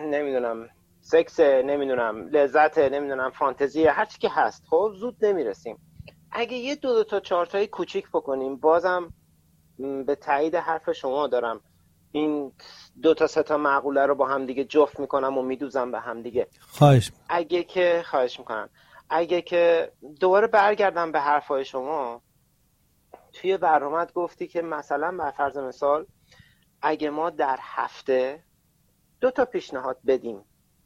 نمیدونم سکس، نمیدونم لذت، نمیدونم فانتزی، هر چی که هست، خب زود نمیرسیم. اگه یه 2 تا 4 تایی کوچیک بکنیم، بازم به تایید حرف شما دارم، این 2 تا 3 تا مقوله رو با هم دیگه جفت میکنم و میدوزم به هم دیگه. خواهش میکنم اگه که دوباره برگردم به حرفای شما، توی برنامه‌ات گفتی که مثلا بر فرض مثال اگه ما در هفته 2 تا پیشنهاد بدیم،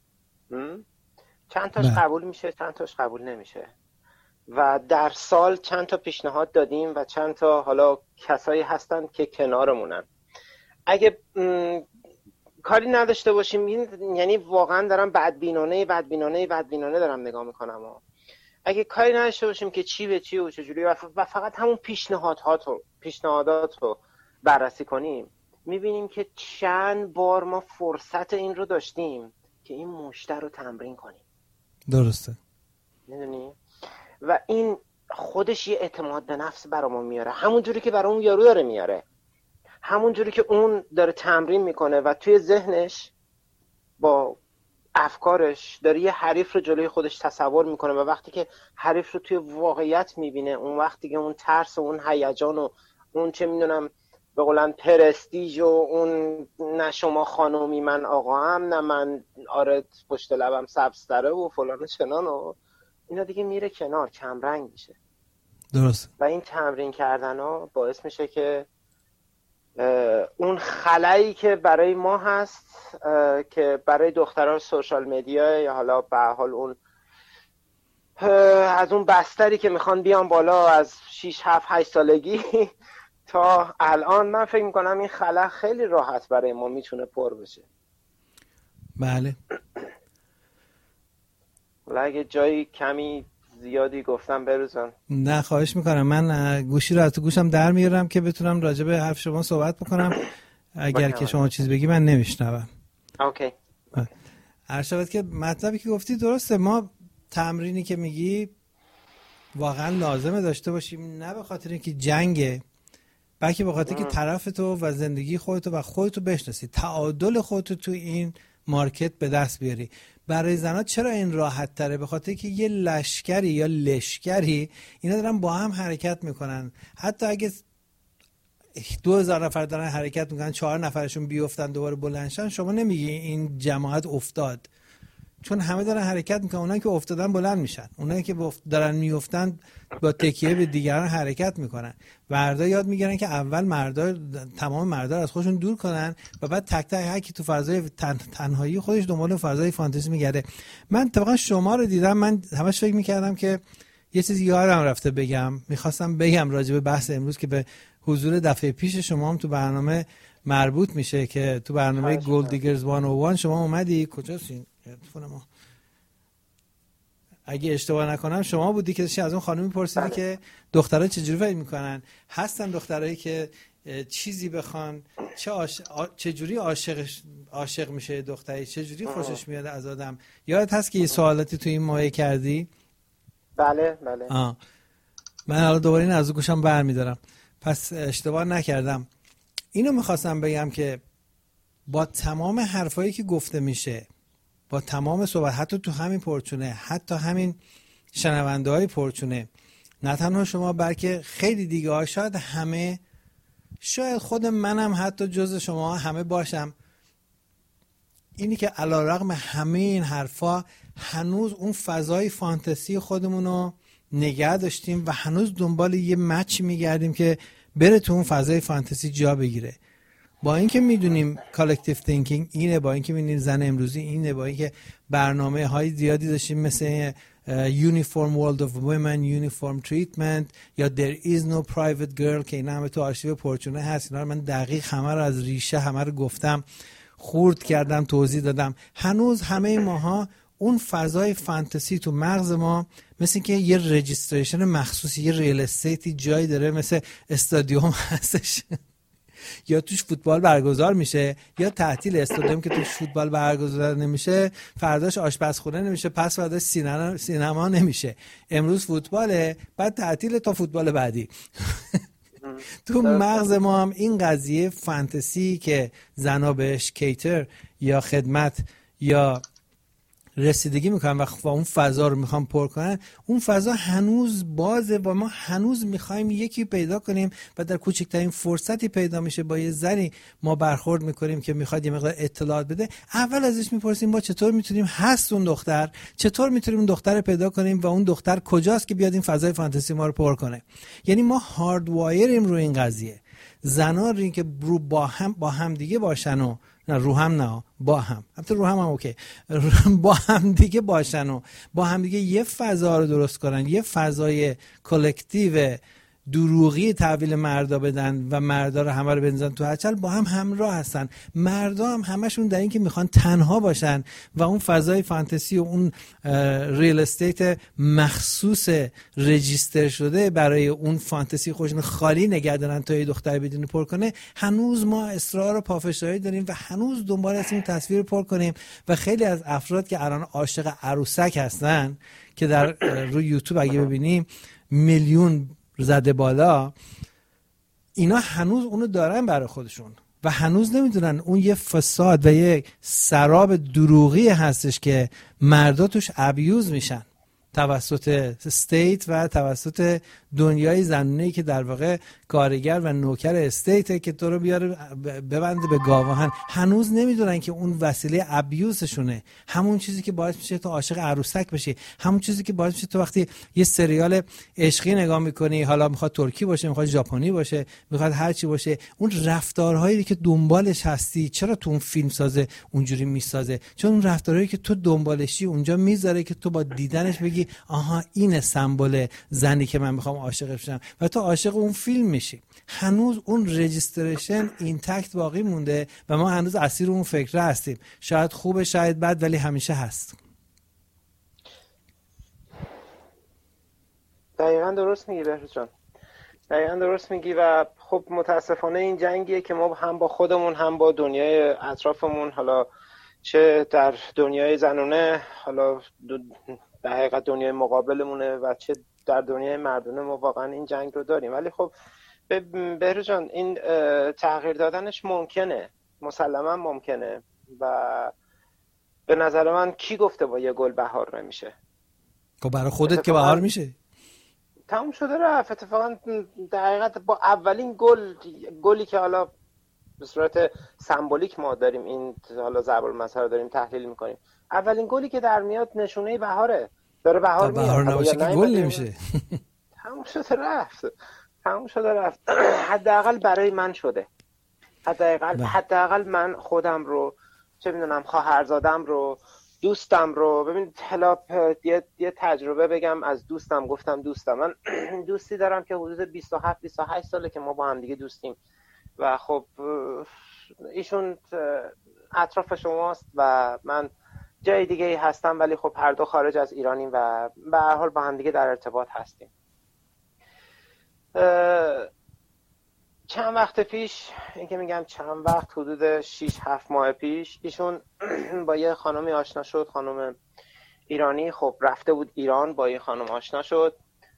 چند تاش قبول میشه، چند تاش قبول نمیشه، و در سال چند تا پیشنهاد دادیم و چند تا حالا کسایی هستن که کنارمونن. اگه کاری نداشته باشیم، یعنی واقعا دارم بدبینانه دارم نگاه میکنم، اگه کاری نداشته باشیم که چی به چی و چجوری و فقط همون پیشنهادات رو بررسی کنیم، میبینیم که چند بار ما فرصت این رو داشتیم که این مشتری رو تمرین کنیم. درسته. میدونی؟ و این خودش یه اعتماد به نفس برامون میاره، همون جوری که برامون یارو داره میاره، همون جوری که اون داره تمرین میکنه و توی ذهنش با افکارش داره یه حریف رو جلوی خودش تصور میکنه، و وقتی که حریف رو توی واقعیت میبینه، اون وقتی که اون ترس و اون هیجان و اون چه میدونم به قولن پرستیژ و اون نه شما خانومی من آقا هم، نه من آره پشت لبم سبزتره و فلان و چنان و اینا دیگه میره کنار، کمرنگ میشه. درست. و این تمرین کردن ها باعث میشه که اون خلایی که برای ما هست، که برای دخترها سوشال مدیا یا حالا به حال اون از اون بستری که میخوان بیان بالا از 6 7 8 سالگی تا الان، من فکر میکنم این خلا خیلی راحت برای ما میتونه پر بشه. بله. ولی اگه جایی کمی زیادی گفتم بروزن. نه خواهش میکنم، من گوشی رو از تو گوشم در میارم که بتونم راجع به حرف شما صحبت بکنم. اگر که شما چیز بگی من نمیشنوم. اوکی. هر شود که مطلبی که گفتی درسته، ما تمرینی که میگی واقعا لازمه داشته باشیم، نه به خاطر اینکه جنگه، بلکه به خاطر که طرف تو و زندگی خودتو و خودتو بشناسی، تعادل خودتو تو این مارکت به دست بیاری. برای زنها چرا این راحت تره؟ به خاطر که یه لشکری یا لشکری اینا دارن با هم حرکت میکنن، حتی اگه 2000 نفر دارن حرکت میکنن، 4 نفرشون بیفتن دوباره بلندشن، شما نمیگی این جماعت افتاد، چون همه دارن حرکت میکنن. اونایی که افتادن بلند میشن، اونایی که دارن میافتن با تکیه به دیگران حرکت میکنن. مردا یاد میگیرن که اول تمام مردا از خودشون دور کنن و بعد تک تک هر کی تو فضای تنهایی خودش دنبال فضای فانتزی میگرده. من طبعا شما رو دیدم، من همش فکر میکردم که یه چیزی یادم رفته بگم، میخواستم بگم راجع به بحث امروز که به حضور دفعه پیش شما هم تو برنامه مربوط میشه، که تو برنامه گولد دیگرز 101 شما اومدی. کجاستین؟ اگه اشتباه نکنم شما بودی که از اون خانمی پرسیدی که دخترها چجوری فکر میکنن، هستن دخترایی که چیزی بخوان چجوری عاشق میشه دختری، چجوری خوشش میاد از آدم. یادت هست که یه سوالاتی تو این مایه کردی؟ بله. من حالا دوباره این از گوشم برمیدارم، پس اشتباه نکردم. اینو میخواستم بگم که با تمام حرفایی که گفته میشه، با تمام صحبت، حتی تو همین پرچونه، حتی همین شنونده های پرچونه، نه تنها شما بلکه خیلی دیگه ها، شاید خود منم حتی جز شما همه باشم، اینی که علیرغم همه این حرفا هنوز اون فضای فانتزی خودمون رو نگه داشتیم و هنوز دنبال یه مچ میگردیم که بره تو اون فضای فانتزی جا بگیره. با اینکه میدونیم کالکتیو تینکینگ اینه، با اینکه میدونیم زن امروزی اینه، با اینکه برنامه های زیادی داشتیم مثل Uniform World of Women, Uniform Treatment یا There is no private girl که اینا همه تو آرشیو پرچونه هست، اینا رو من دقیق همه رو از ریشه همه رو گفتم، خورد کردم، توضیح دادم. هنوز همه ماها اون فضای فانتزی تو مغز ما مثل که یه رجیستریشن مخصوصی، یه ریل استیتی جایی داره، مثل استادیوم هستش یا توش فوتبال برگزار میشه، یا تعطیل استادیوم که توش فوتبال برگزار نمیشه، فرداش آشپزخونه نمیشه، پس فرداش سینما نمیشه. امروز فوتباله، بعد تعطیل تا فوتبال بعدی. تو مغز ما هم این قضیه فانتزی که زنا بهش کیتر یا خدمت یا رسیدگی میکنن و اون فضا رو میخوان پر کنن، اون فضا هنوز بازه و ما هنوز میخوایم یکی پیدا کنیم و در کوچکترین فرصتی پیدا میشه با یه زنی ما برخورد میکنیم که میخواد یه مقدار اطلاعات بده، اول ازش میپرسیم ما چطور میتونیم هست اون دختر، چطور میتونیم اون دختر رو پیدا کنیم و اون دختر کجاست که بیاد این فضای فانتزی ما رو پر کنه. یعنی ما هارد وایریم رو این قضیه. زنا رو این که با هم دیگه باشن و نه رو هم نه با هم، البته رو هم اوکی، با هم دیگه باشن و با هم دیگه یه فضا رو درست کنن، یه فضای کلکتیو دروغی تحویل مردا بدن و مردا رو همه رو بنزن تو هچل، با هم همراه هستن. مردا هم همشون در این که میخوان تنها باشن و اون فضای فانتزی و اون ریل استیت مخصوص رجیستر شده برای اون فانتزی خودشون خالی نگه دارن تا یه دختر بدون پر کنه. هنوز ما اصرار و پافشاری داریم و هنوز دنبال هستیم تصویر پر کنیم و خیلی از افراد که الان عاشق عروسک هستن که در روی یوتیوب اگه ببینیم میلیون زده بالا، اینا هنوز اونو دارن برای خودشون و هنوز نمیدونن اون یه فساد و یه سراب دروغی هستش که مردا توش ابیوز میشن توسط استیت و توسط دنیای زنونه‌ای که در واقع کارگر و نوکر استیته که تو رو بیاره ببنده به گاواهن. هنوز نمیدونن که اون وسیله ابیوزشونه، همون چیزی که باعث میشه تو عاشق عروسک بشی، همون چیزی که باعث میشه تو وقتی یه سریال عشقی نگاه میکنی، حالا میخواد ترکی باشه، میخواد ژاپنی باشه، میخواد هر چی باشه، اون رفتارهایی که دنبالش هستی چرا تو اون فیلم سازه اونجوری میسازه؟ چون اون رفتارهایی که تو دنبالشی اونجا میذاره که تو با دیدنش بگی آها این سمبل زنی که من میخوام عاشقش بشم و تو عاشق اون فیلم میشی. هنوز اون رجیستریشن اینتکت باقی مونده و ما هنوز اسیر اون فکر هستیم. شاید خوبه شاید بد، ولی همیشه هست. دقیقاً درست میگی بهروز جان، دقیقاً درست میگی. و خب متاسفانه این جنگیه که ما هم با خودمون هم با دنیای اطرافمون، حالا چه در دنیای زنونه، حالا در حقیقت دنیای مقابلمونه و چه در دنیای مردونه، ما واقعا این جنگ رو داریم. ولی خب بهروز جان این تغییر دادنش ممکنه، مسلما ممکنه. و به نظر من کی گفته با یه گل بهار نمیشه؟ خب برای خودت که بهار میشه. تموم شده رفت. اتفاقا در حقیقت با اولین گلی که حالا به صورت سمبولیک ما داریم این حالا ضرب المثل رو داریم تحلیل میکنیم، اولین گلی که در میاد نشونه بهاره، داره بهار میاد. بهار نباشه که گل نمیشه. تموم شده رفت، تموم شده رفت. حداقل برای من شده، حداقل من خودم رو، چه میدونم خواهرزادم رو، دوستم رو. ببین حالا یه تجربه بگم از دوستم. گفتم دوستم، من دوستی دارم که حدود 27-28 ساله که ما با هم دیگه دوستیم و خب ایشون اطراف شماست و من جای دیگه هستم، ولی خب هر دو خارج از ایرانیم و به هر حال با هم دیگه در ارتباط هستیم. چند وقت پیش، این که میگم چند وقت، حدود 6-7 ماه پیش، ایشون با یه خانمی آشنا شد، خانم ایرانی. خب رفته بود ایران، با یه خانم آشنا شد،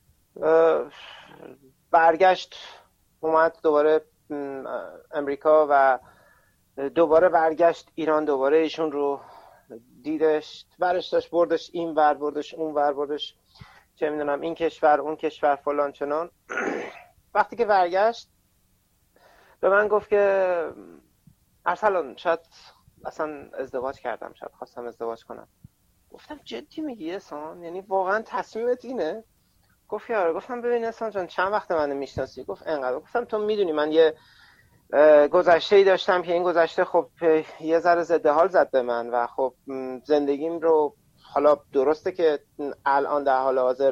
برگشت اومد دوباره امریکا و دوباره برگشت ایران، دوباره ایشون رو دیدش، برش داشت، بردش این ور، بردش اون ور، بردش چه میدونم این کشور اون کشور فلان چنان. وقتی که برگشت به من گفت که ارسلان شاید اصلا ازدواج کردم، شاید خواستم ازدواج کنم. گفتم جدی میگی احسان؟ یعنی واقعا تصمیمت اینه؟ گفت آره. گفتم ببین احسان جان چند وقت منو میشناسی؟ گفت انقدر. گفتم تو میدونی من یه گذشته‌ای داشتم که این گذشته خب یه ذره ضد حال زد به من و خب زندگیم رو، حالا درسته که الان در حال حاضر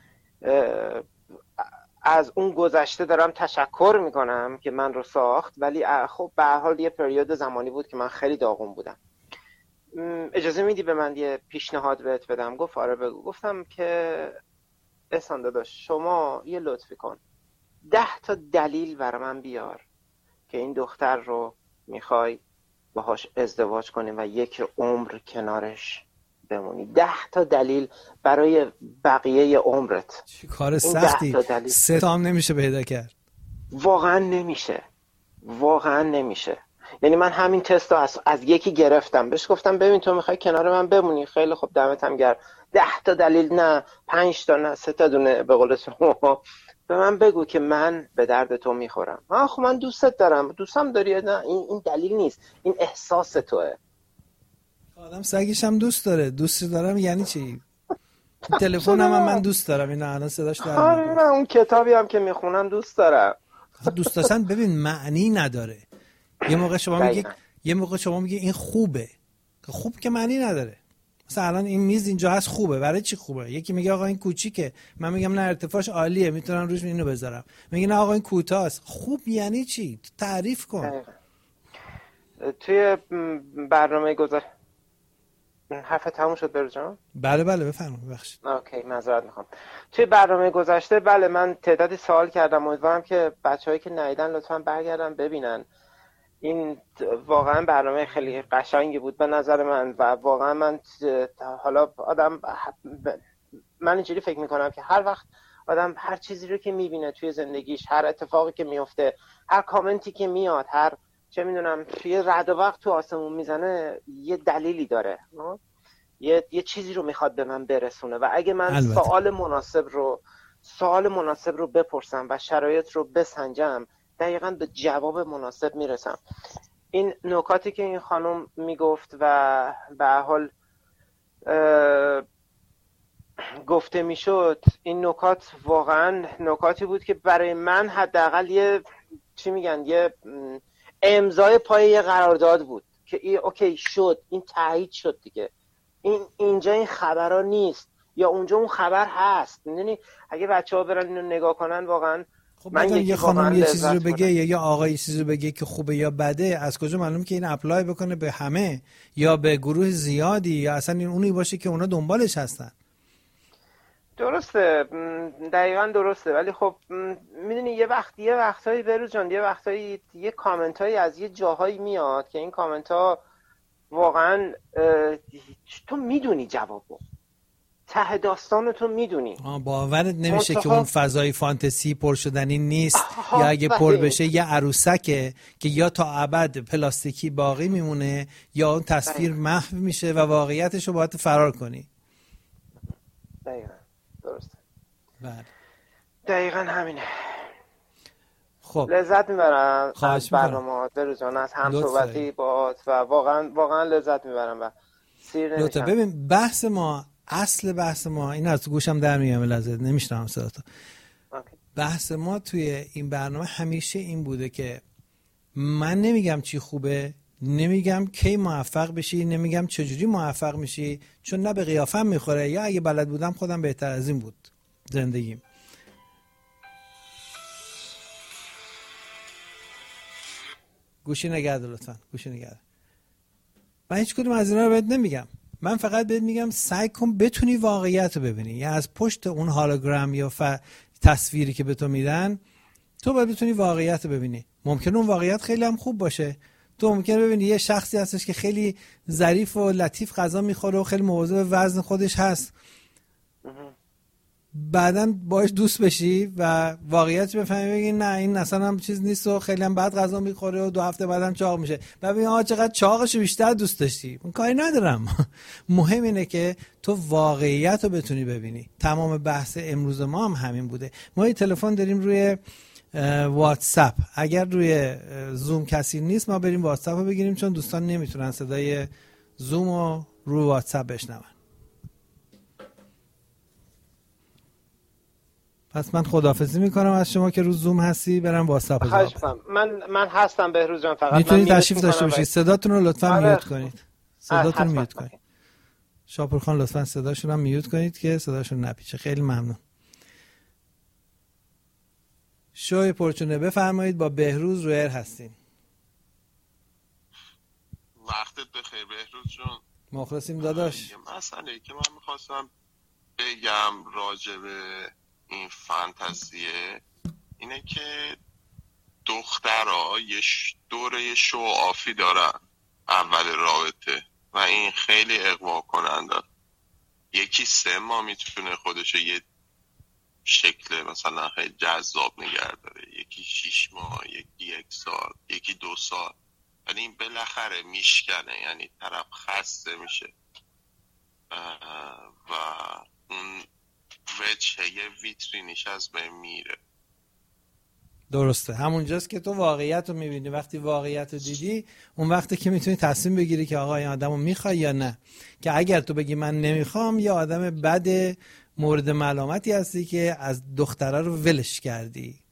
از اون گذشته دارم تشکر میکنم که من رو ساخت، ولی خب به هر حال یه پریود زمانی بود که من خیلی داغون بودم. اجازه میدی به من یه پیشنهاد بهت بدم؟ گفت آره بگو. گفتم که احسان داداش شما یه لطفی کن، 10 تا دلیل برای من بیار که این دختر رو میخوای باهاش ازدواج کنیم و یک عمر کنارش بمونی. 10 تا دلیل برای بقیه عمرت. چه کار سختی. 3 تا هم نمیشه پیدا کرد. واقعا نمیشه، واقعا نمیشه. یعنی من همین تست رو از یکی گرفتم، بهش گفتم ببین تو میخوای کنار من بمونی، خیلی خوب دمت هم گرم، 10 تا دلیل نه، 5 تا نه، 3 تا دونه به قول شما به من بگو که من به درد تو میخورم. خب من دوستت دارم، دوستم داری، نه این دلیل نیست، این احساس توه. آدم سگش هم دوست داره. دوست دارم یعنی چی؟ تلفن هم من دوست دارم، اینا الان صداش در میاد. من اون کتابی هم که میخونم دوست دارم. دوست داشتن ببین معنی نداره. یه موقع شما میگی این خوبه، خوب که معنی نداره. مثلا الان این میز اینجا هست خوبه، برای چی خوبه؟ یکی میگه آقا این کوچیکه، من میگم نه ارتفاعش عالیه میتونم روش اینو بذارم، میگه نه آقا این کوتاست. خوب یعنی چی؟ تعریف کن. دقیقا. توی برنامه حرف تموم شد برو جان؟ بله بفرمایید. ببخشید. اوکی معذرت میخوام. توی برنامه گذشته بله من تعدادی سوال کردم، امیدوارم که بچه‌هایی که ندیدن لطفاً برگردن ببینن. این واقعا برنامه خیلی قشنگی بود به نظر من و واقعا من من اینجوری فکر میکنم که هر وقت آدم هر چیزی رو که میبینه توی زندگیش، هر اتفاقی که میفته، هر کامنتی که میاد، هر چه میدونم یه رعد و برق تو آسمون میزنه، یه دلیلی داره، یه چیزی رو میخواد به من برسونه و اگه من سوال مناسب رو بپرسم و شرایط رو بسنجم، دقیقاً به جواب مناسب میرسم. این نکاتی که این خانم میگفت و به حال گفته میشد، این نکات واقعاً نکاتی بود که برای من حداقل یه امضای پای یه قرارداد بود که اوکی شد، این تایید شد دیگه، اینجا این خبرها نیست یا اونجا اون خبر هست. میدونی اگه بچه‌ها برن اینو نگاه کنن واقعا خب من یه خانم یه چیزی رو بگه یا آقا یه چیزی رو بگه که خوبه یا بده، از کجا معلوم که این اپلای بکنه به همه یا به گروه زیادی یا اصلا این اونی باشه که اونا دنبالش هستن؟ درسته، دقیقاً درسته، ولی خب میدونی یه وقتایی بروز جان، یه وقتایی یه کامنت هایی از یه جاهایی میاد که این کامنت ها واقعاً تو میدونی جوابو، ته داستان تو میدونی، باورت نمیشه که اون فضای فانتزی پر شدنی نیست یا اگه پر بشه یه عروسکه که یا تا ابد پلاستیکی باقی میمونه یا اون تصویر محو میشه و واقعیتش رو باید فرار کنی. دقیقاً درسته. بله دقیقاً همینه. خب لذت میبرم از برنامه‌ات بروزان، از هم صحبتی باهات و واقعا لذت میبرم و سیر نمیشم. ببین اصل بحث ما این از گوشم در میام لذت نمیشنم صداتو. بحث ما توی این برنامه همیشه این بوده که من نمیگم چی خوبه، نمیگم کی موفق بشی، نمیگم چجوری موفق میشی، چون نه به قیافم میخوره یا اگه بلد بودم خودم بهتر از این بود زندگیم. گوشی نگرد لطفا، گوشی نگرد. من هیچ کدوم از اینا رو بهت نمیگم، من فقط بهت میگم سعی کن بتونی واقعیت رو ببینی، یا از پشت اون هولوگرام یا تصویری که به تو میدن تو باید بتونی واقعیت رو ببینی. ممکنه اون واقعیت خیلی هم خوب باشه، تو ممکنه ببینی یه شخصی هستش که خیلی ظریف و لطیف غذا میخوره و خیلی مواظب وزن خودش هست، بعداً باش دوست بشی و واقعیت بفهمی بگی نه این اصلا هم چیز نیست و خیلی هم بد غذا میخوره و 2 هفته بعدم چاق میشه، ببین چقدر چاقشو بیشتر دوست داشتی. من کاری ندارم مهم اینه که تو واقعیت رو بتونی ببینی. تمام بحث امروز ما هم همین بوده. ما یه تلفن داریم روی واتساپ، اگر روی زوم کسی نیست ما بریم واتساپ رو بگیریم، چون دوستان نمیتونن صدای زوم رو روی واتساپ بشنون. پس من خداحافظی میکنم از شما که رو زوم هستی، برم واتساپ رو. من هستم بهروز جان، فقط میتونید تشریف داشته باشید. صداتون رو لطفا میوت کنید. صداتون رو میوت کنید. شاپور خان لطفا صداشون رو میوت کنید که صداشون نپیچه. خیلی ممنون. شوی پرچونه بفرمایید، با بهروز رویر هستین. وقتت بخیر بهروز جان. مخلصیم داداش. یه مسئله که من میخواستم بگم راجع به این فانتزیه اینه که دخترها یه دوره شو آفی دارن اول رابطه و این خیلی اغوا کننده. یکی 3 ماه میتونه خودشو یه شکل مثلا خیلی جذاب نگه داره، یکی 6 ماه، یکی 1 سال، یکی 2 سال. ولی این بالاخره میشکنه، یعنی طرف خسته میشه و اون وجهه ویترینیش از بین میره. درسته، همونجاست که تو واقعیت رو میبینی. وقتی واقعیت رو دیدی اون وقتی که میتونی تصمیم بگیری که آقا این آدم رو میخوای یا نه. که اگر تو بگی من نمیخوام، یه آدم بد مورد ملامتی هستی که از دختره رو ولش کردی.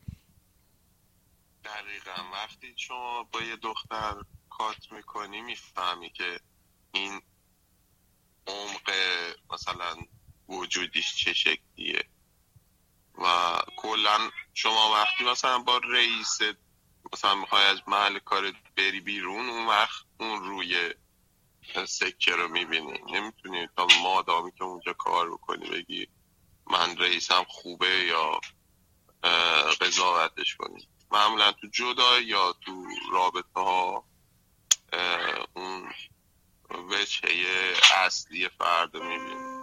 دقیقا وقتی شما با یه دختر کات میکنی میفهمی که این عمق مثلا وجودیش چه شکلیه و کلا شما وقتی مثلا با رئیس مثلا میخوای از محل کارت بری بیرون، اون وقت اون روی سکه رو میبینی. نمیتونی تا مادامی که اونجا کار بکنی بگی من رئیسم خوبه یا قضاوتش کنی. معمولا تو جدا یا تو رابطه ها اون وجهه اصلی فرد رو میبینی.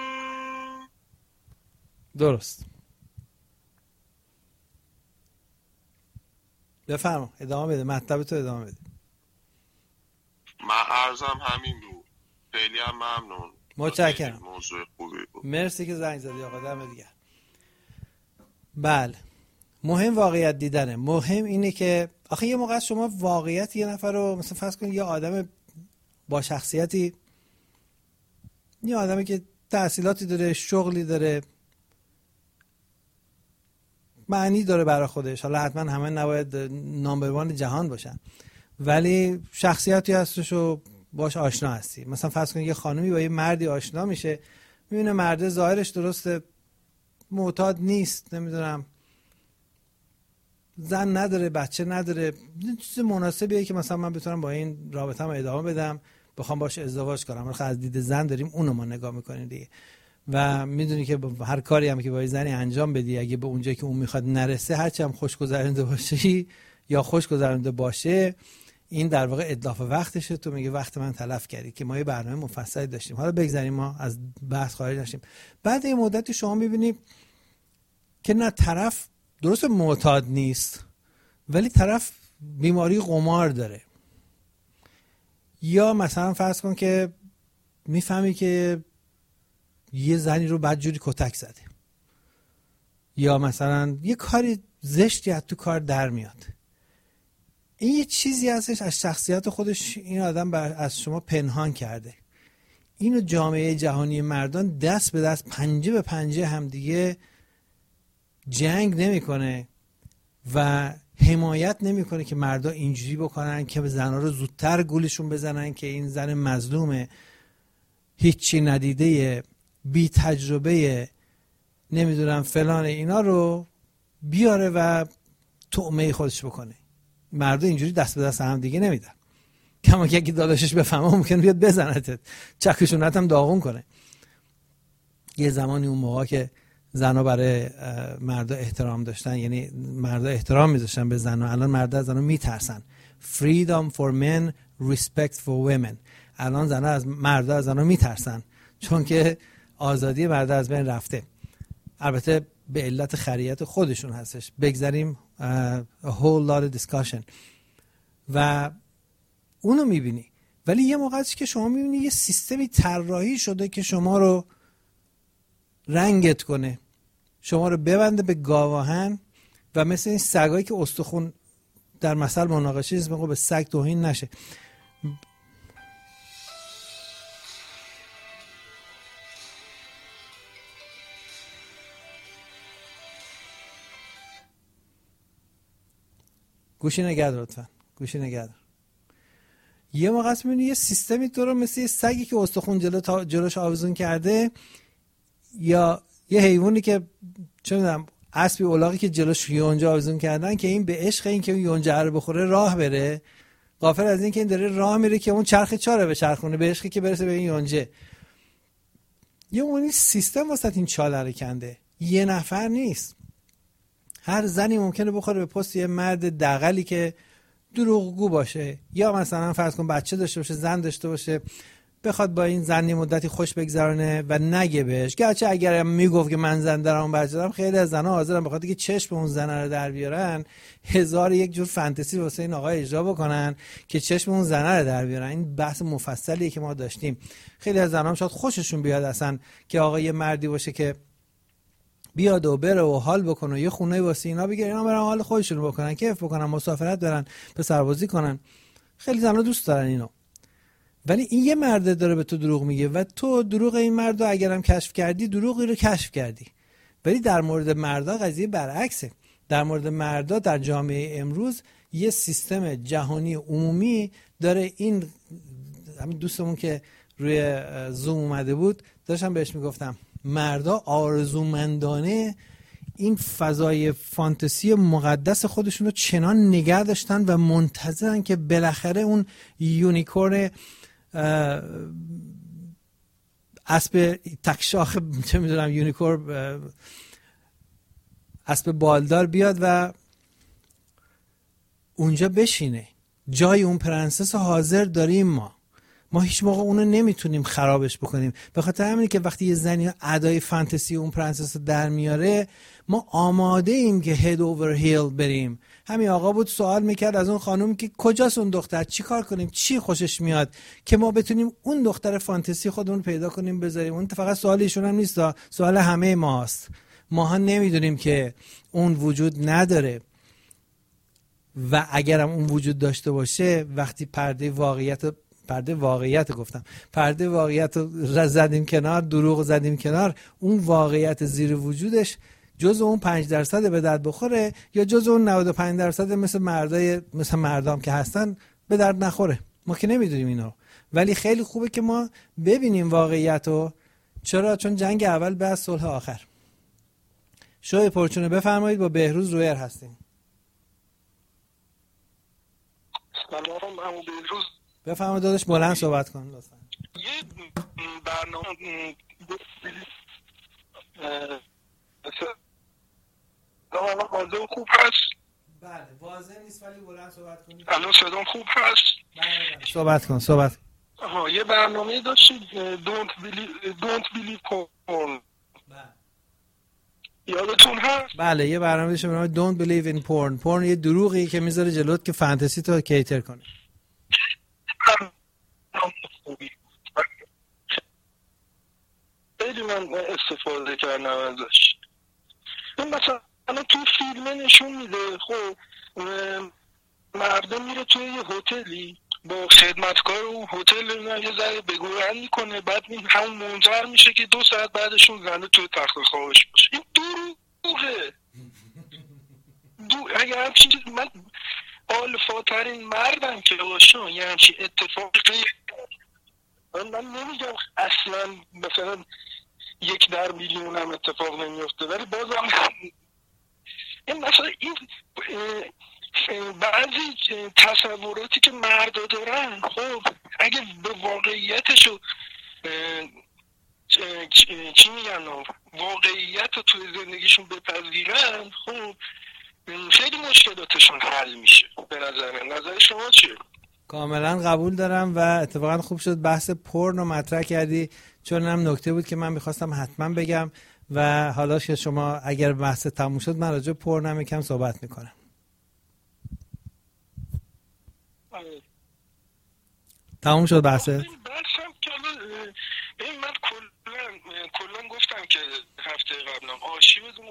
درست. بفرما ادامه بده، مطلب تو ادامه بده. من عرضم همین بود. خیلی هم ممنون. متشکرم. موضوع خوبی بود. مرسی که زنگ زدی آقا، دم دیگه. بله، مهم واقعیت دیدنه. مهم اینه که آخه یه موقع شما واقعیت یه نفر رو مثلا فرض کن یه آدم با شخصیتی، یه آدمی که تحصیلاتی داره، شغلی داره، معنی داره برای خودش، حالا حتما همه نباید نامبر وان جهان باشن، ولی شخصیتی هستش و باش آشنا هستی. مثلا فرض کن یه خانومی با یه مردی آشنا میشه، میبینه مرد ظاهرش درسته، معتاد نیست، نمیدونم زن نداره، بچه نداره، چیز مناسبیه که مثلا من بتونم با این رابطه‌ام ادامه بدم، بخوام باش ازدواج کنم. مثلا از دید زن داریم اونو ما نگاه میکنیم دیگه، و میدونی که هر کاری هم که با زنی انجام بدی اگه به اونجایی که اون میخواد نرسه، هرچی هم خوش گذرنده باشی یا خوش گذرنده باشه، این در واقع اتلاف وقتشه. تو میگه وقت من تلف کردی، که ما یه برنامه مفصلی داشتیم. حالا بگذاریم، ما از بحث خارج نشیم. بعد یه مدتی شما میبینی که نه، طرف درست معتاد نیست ولی طرف بیماری قمار داره، یا مثلا فرض کن که میفهمی که یه زنی رو بدجوری کتک زده، یا مثلا یه کاری زشتی از تو کار در میاد. این یه چیزی هستش از شخصیت خودش این آدم از شما پنهان کرده. اینو جامعه جهانی مردان دست به دست، پنجه به پنجه همدیگه جنگ نمیکنه و حمایت نمیکنه که مردا اینجوری بکنن که به زنها رو زودتر گولشون بزنن که این زن مظلومه، هیچی ندیده، بی تجربه، نمیدونم فلان، اینا رو بیاره و طعمه خودش بکنه. مردا اینجوری دست به دست هم دیگه نمیدن. کما که اگه داداشش بفهمه ممکن بیاد بزنتت، چکشونت هم داغون کنه. یه زمانی اون موقع که زنها برای مردا احترام داشتن، یعنی مردا احترام میذاشتن به زنها، الان مردا از زنها میترسن. Freedom for men, respect for women. الان زنها از مردا از زنها میترسن چون که آزادی مردا از بین رفته. البته به علت خریت خودشون هستش. بگذاریم a whole lot of discussion. و اونو میبینی. ولی یه موقعی که شما میبینی یه سیستمی طراحی شده که شما رو رنگت کنه، شما رو ببنده به گاواهن و مثل این سگایی که استخون در مثل مناقشه نیست، به سگ توهین نشه. گوشی نگهدار لطفا، گوشی نگهدار. یه موقع است میبینی یه سیستمی تو رو مثل یه سگی که استخون جلوش آویزون کرده، یا یه حیوانی که چه میدونم اسبی الاغی که جلوش یونجه آویزون کردن که این به عشق این که اون یونجه رو بخوره راه بره، غافل از این که این داره راه میره که اون چرخ چاره به چرخونه، به عشقی که برسه به این یونجه. یه اون سیستم واسه این چاله رو کنده. یه نفر نیست، هر زنی ممکنه بخوره به پست یه مرد دغلی که دروغگو باشه، یا مثلا فرض کن بچه داشته باشه، زن داشته باشه، بخواد با این زن مدتی خوش بگذرونه و نگه بهش، گرچه اگر میگفت که من زن دارم بچه‌دارم، خیلی از زن‌ها حاضرن به خاطر که چشم اون زنه رو در بیارن 1001 جور فانتزی واسه این آقا اجرا بکنن که چشم اون زنه رو در بیارن. این بحث مفصلیه که ما داشتیم. خیلی از زن‌ها شاید خوششون بیاد اصلا که آقا یه مردی باشه که بیاد و بره و حال بکنه، یه خونه واسه اینا بگیره، اینا برن حال خودشون بکنن، کیف بکنن، مسافرت برن، به سربازی کنن. خیلی زن‌ها دوست دارن اینو. ولی این یه مرد داره به تو دروغ میگه و تو دروغ این مرد رو اگرم کشف کردی، دروغی رو کشف کردی. ولی در مورد مردا قضیه برعکسه. در مورد مردا در جامعه امروز یه سیستم جهانی عمومی داره. این همین دوستمون که روی زوم اومده بود داشتم بهش میگفتم مردا آرزومندانه این فضای فانتزی مقدس خودشون رو چنان نگه داشتن و منتظرن که بالاخره اون یونیکورن اسب تکشاخ، چه میدونم، یونیکورن اسب بالدار بیاد و اونجا بشینه. جای اون پرنسس حاضر داریم ما هیچ موقع اونو نمیتونیم خرابش بکنیم. به خاطر همینه که وقتی یه زنی ادای فانتزی اون پرنسس در میاره، ما آماده ایم که هد اوور هیل بریم. همین آقا بود سوال میکرد از اون خانم که کجاست اون دختر، چی کار کنیم، چی خوشش میاد که ما بتونیم اون دختر فانتزی خودمون پیدا کنیم بذاریم. اون فقط سوال ایشون هم نیست، سوال همه ماست. ماها نمیدونیم که اون وجود نداره و اگرم اون وجود داشته باشه، وقتی پرده واقعیت رو زدیم کنار، دروغ زدیم کنار، اون واقعیت زیر وجودش جز اون 5% به درد بخوره یا جز اون 95% مثل مردام که هستن به درد نخوره. ما که نمیدونیم اینو. ولی خیلی خوبه که ما ببینیم واقعیت رو. چرا؟ چون جنگ اول بعد صلح آخر. شوی پرچونه بفرمایید، با بهروز رویر هستیم. سلام عمو بهروز. بفرمایید داداش، بلند صحبت کن لطفا. یه برنامه صدام خوب هست؟ بله واضح نیست ولی بلند صحبت کنید. الان صدام خوب هست؟ بله. صحبت کن. یه برنامه داشتید Don't Believe Porn. یادتون هست؟ بله یه برنامه داشتیم به نام Don't Believe in Porn. پورن یه دروغی که میذاره جلوت که فانتزی تو کیتر کنه. خیلی من استفاده کردم ازش. این مثلا تو فیلم نشون میده، خب مردم میره توی یه هتلی با خدمتکار اون هتل یه ذره بگویند میکنه، بعد همون منجر میشه که 2 ساعت بعدشون زنده توی تخت خوابش باشه. این دروغه. اگر همچین چیز، من آلفاترین مردم که باشم یه همچین اتفاقی، من نمیگم اصلا مثلا 1 در میلیون هم اتفاق نمیفته، ولی بازم این مثلا این بعضی تصوراتی که مردا دارن، خب اگه به واقعیتشو چی میگن واقعیت رو توی زندگیشون بپذیرن، خب خیلی مشکلاتشون حل میشه. به نظر شما چیه؟ کاملا قبول دارم و اتفاقا خوب شد بحث پورن رو مطرح کردی، چون هم نکته بود که من میخواستم حتما بگم و حالا که شما اگر بحث تموم شد من راجع به پورن هم یکم صحبت میکنم. تموم شد بحثه؟ من کلا گفتم که هفته قبلم آرشیومو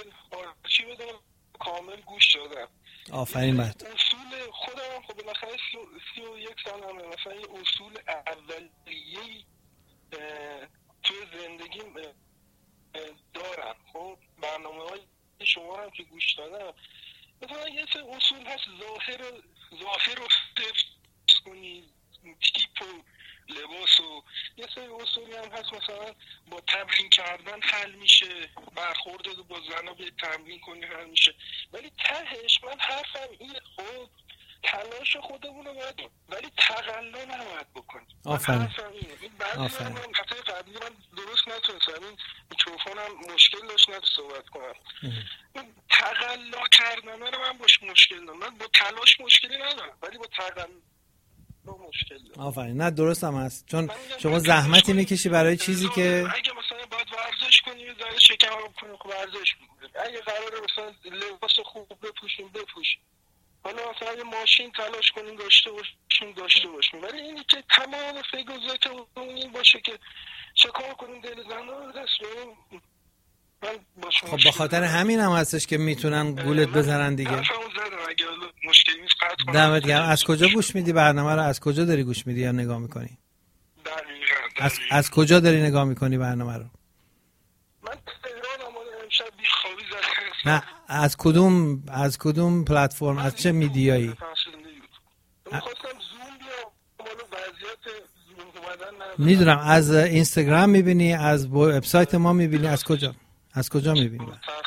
کامل گوش دادم. آفرین بر اصول خودم خب بالاخره 31 سالمه، مثلا یه اصول اولیه‌ای توی زندگیم دارم. خب برنامه‌های شما هم که گوش دادم، مثلا یه سری اصول هست، ظاهر رو حفظ کنی، تیپ و لباس، و یه سری اصولی هم هست مثلا با تمرین کردن حل میشه، برخورد با زنا به تمرین کنی حل میشه. ولی تهش من حرفم اینه، خب تلاش خودمون رو باید، ولی تقلا نباید بکنیم. آفرین. این بعضی من هفته قبلی من درست نتونستم، این میکروفونم مشکل داشت صحبت کنم. این تقلا کردن رو من باش مشکل دارم. من با تلاش مشکلی ندارم، ولی با تقلا مشکل داره. آفرین. نه درست هم هست، چون شما زحمتی میکشی برای چیزی که اگه مثلا باید ورزش کنی یه ذره شکم رو کنی، خب ورزش کنی. اگه قراره مثلا لباس خوب بپوشیم. حالا مثلا یه ماشین تلاش کنیم داشته باشیم. ولی اینی که تمام فکر و ذکرمون این باشه که چه کار کنیم دل زن رو دست بدیم، خب با خاطر همین هم هستش که میتونن گولت بزنن دیگه. دمت گرم. از کجا گوش میدی برنامه رو؟ از کجا داری گوش میدی یا نگاه میکنی؟ از کجا داری نگاه میکنی برنامه رو؟ من تهرانم، امشب بیخوابی زدم. نه از کدوم پلتفرم، از چه میدیایی؟ میخواستم زوم بیام، وضعیت زوم اومدن میدونم. از اینستاگرام میبینی، از وبسایت ما میبینی، از کجا میبینی؟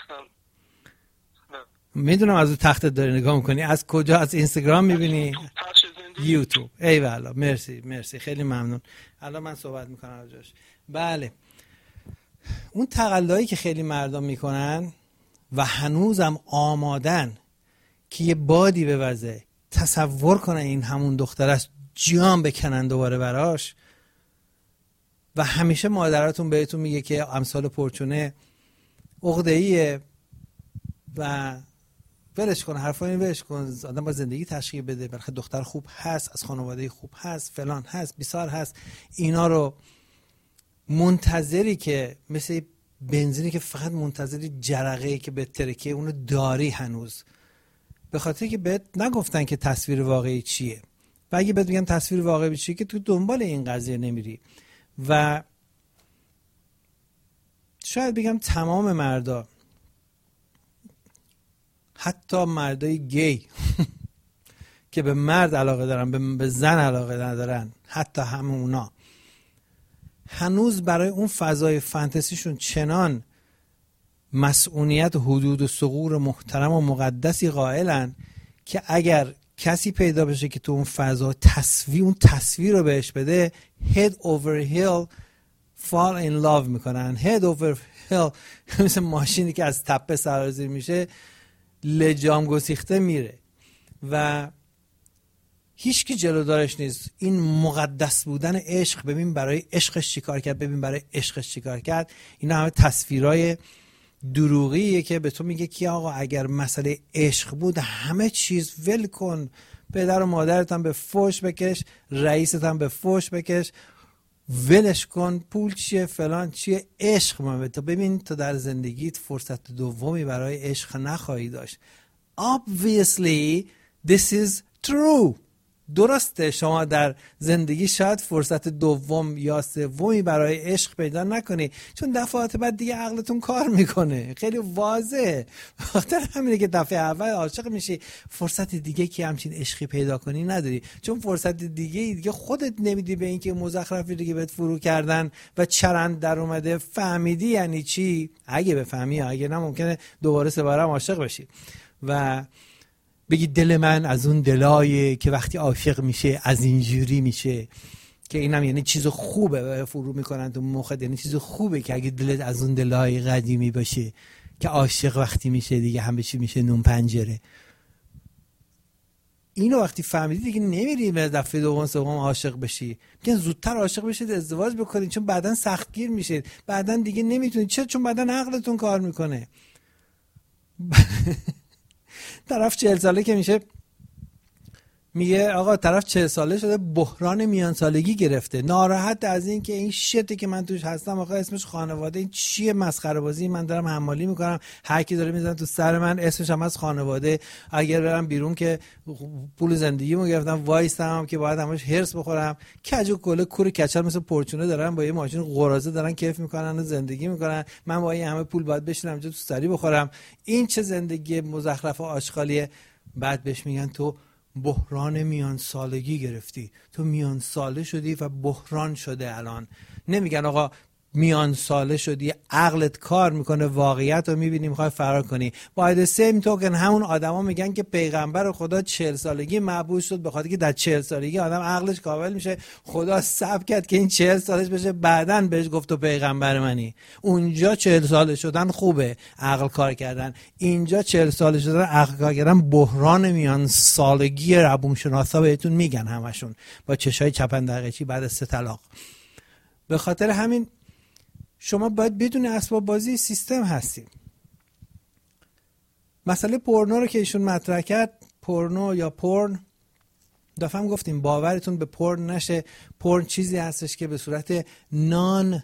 میدونم از تختت داری نگاه میکنی. از کجا؟ از اینستاگرام میبینی؟ یوتیوب. ای والا، مرسی خیلی ممنون. الان من صحبت میکنم راجعش. بله، اون تقلایی که خیلی مردم میکنن و هنوزم آمادن که یه بادی بوزه، تصور کنن این همون دختر است، جان بکنن دوباره براش. و همیشه مادراتون بهتون میگه که امثال پرچونه عقده‌ایه و ولش کن، حرفا این ولش کن، آدم با زندگی تشکیل بده، برخه دختر خوب هست، از خانواده خوب هست، فلان هست، بیسار هست. اینا رو منتظری که مثل بنزینی که فقط منتظری جرقه‌ای که به ترکه اونو داری هنوز، به خاطر که بهت نگفتن که تصویر واقعی چیه. و اگه بهت میگن تصویر واقعی چیه که تو دنبال این قضیه نمیری. و شاید بگم تمام مردا، حتی مردای گی که به مرد علاقه دارن، به زن علاقه ندارن، حتی همونا هنوز برای اون فضای فانتزیشون چنان مسئولیت و حدود و ثغور محترم و مقدسی قائلن که اگر کسی پیدا بشه که تو اون فضا اون تصویر رو بهش بده، head over heel fall in love میکنن. head over heel مثل ماشینی که از تپه سرازیر میشه، لجام گسیخته میره و هیچ کی جلودارش نیست. این مقدس بودن عشق، ببین برای عشقش چیکار کرد، اینا همه تصویرای دروغیه که به تو میگه که آقا اگر مسئله عشق بود همه چیز ول کن، پدر و مادرت هم به فوش بکش، رئیست هم به فوش بکش، ولش کن، پول چیه، فلان چیه، عشق مهمه. تو ببین تو در زندگیت فرصت دومی برای عشق نخواهی داشت. Obviously this is true. درسته شما در زندگی شاید فرصت دوم یا سومی برای عشق پیدا نکنی، چون دفعات بعد دیگه عقلتون کار میکنه. خیلی واضحه. بخاطر همینه که دفعه اول عاشق میشی، فرصت دیگه که همچین عشقی پیدا کنی نداری، چون فرصت دیگه خودت نمیدی به این که مزخرفی دیگه بهت فرو کردن و چرند در اومده. فهمیدی یعنی چی؟ اگه بفهمی، اگه نه ممکنه دوباره سه بارم عاشق بشی و بگی دل من از اون دلایه که وقتی عاشق میشه از اینجوری میشه، که اینم یعنی چیز خوبه فرو میکنن تو مخت. یعنی چیز خوبه که اگه دلت از اون دلای قدیمی باشه که عاشق وقتی میشه دیگه همه چی میشه نون پنجره. اینو وقتی فهمیدی دیگه نمیری به دفعه دوم سوم عاشق بشی. میگن زودتر عاشق بشید ازدواج بکنید چون بعدن سختگیر میشید، بعدن دیگه نمیتونید. چرا؟ چون بعدن عقلتون کار میکنه. طرف 40 ساله که میشه میگه آقا طرف 40 ساله شده، بحران میان سالگی گرفته، ناراحت از این که این شتی که من توش هستم آقا اسمش خانواده، این چیه مسخره بازی، من دارم حمالی میکنم، هر کی داره میزنه تو سر من اسمش هم از خانواده، اگر برم بیرون که پول زندگیمو گرفتم وایستم که باید همش هرس بخورم. کج و کله کور کچل مثل پرچونه دارن با یه ماشین قراضه دارن کیف میکنن و زندگی میکنن، من با این همه پول باید بشینم اینجا تو سری بخورم. این چه زندگی مزخرف و آشغالیه. بعد بهش میگن تو بحران میان سالگی گرفتی، تو میان ساله شدی و بحران شده. الان نمیگن آقا میان ساله شدی، عقلت کار میکنه، واقعیت رو میبینی، میخوای فرار کنی. باید سیم توکن همون آدما میگن که پیغمبر خدا 40 سالگی مبعوث شد به خاطر که در 40 سالگی آدم عقلش کامل میشه. خدا صبر کرد که این 40 سالش بشه، بعدن بهش گفت تو پیغمبر منی. اونجا 40 ساله شدن خوبه، عقل کار کردن. اینجا 40 ساله شدن، عقل کار کردن بحران میان سالگی روانشناسا بهتون میگن همشون، با چشای چپندقیچی بعد از 3 طلاق. به خاطر همین شما باید بدون اسباب بازی سیستم هستیم. مسئله پورنو رو که ایشون مطرح کرد، پورنو یا پورن، دفعه گفتیم باورتون به پورن نشه. پورن چیزی هستش که به صورت نان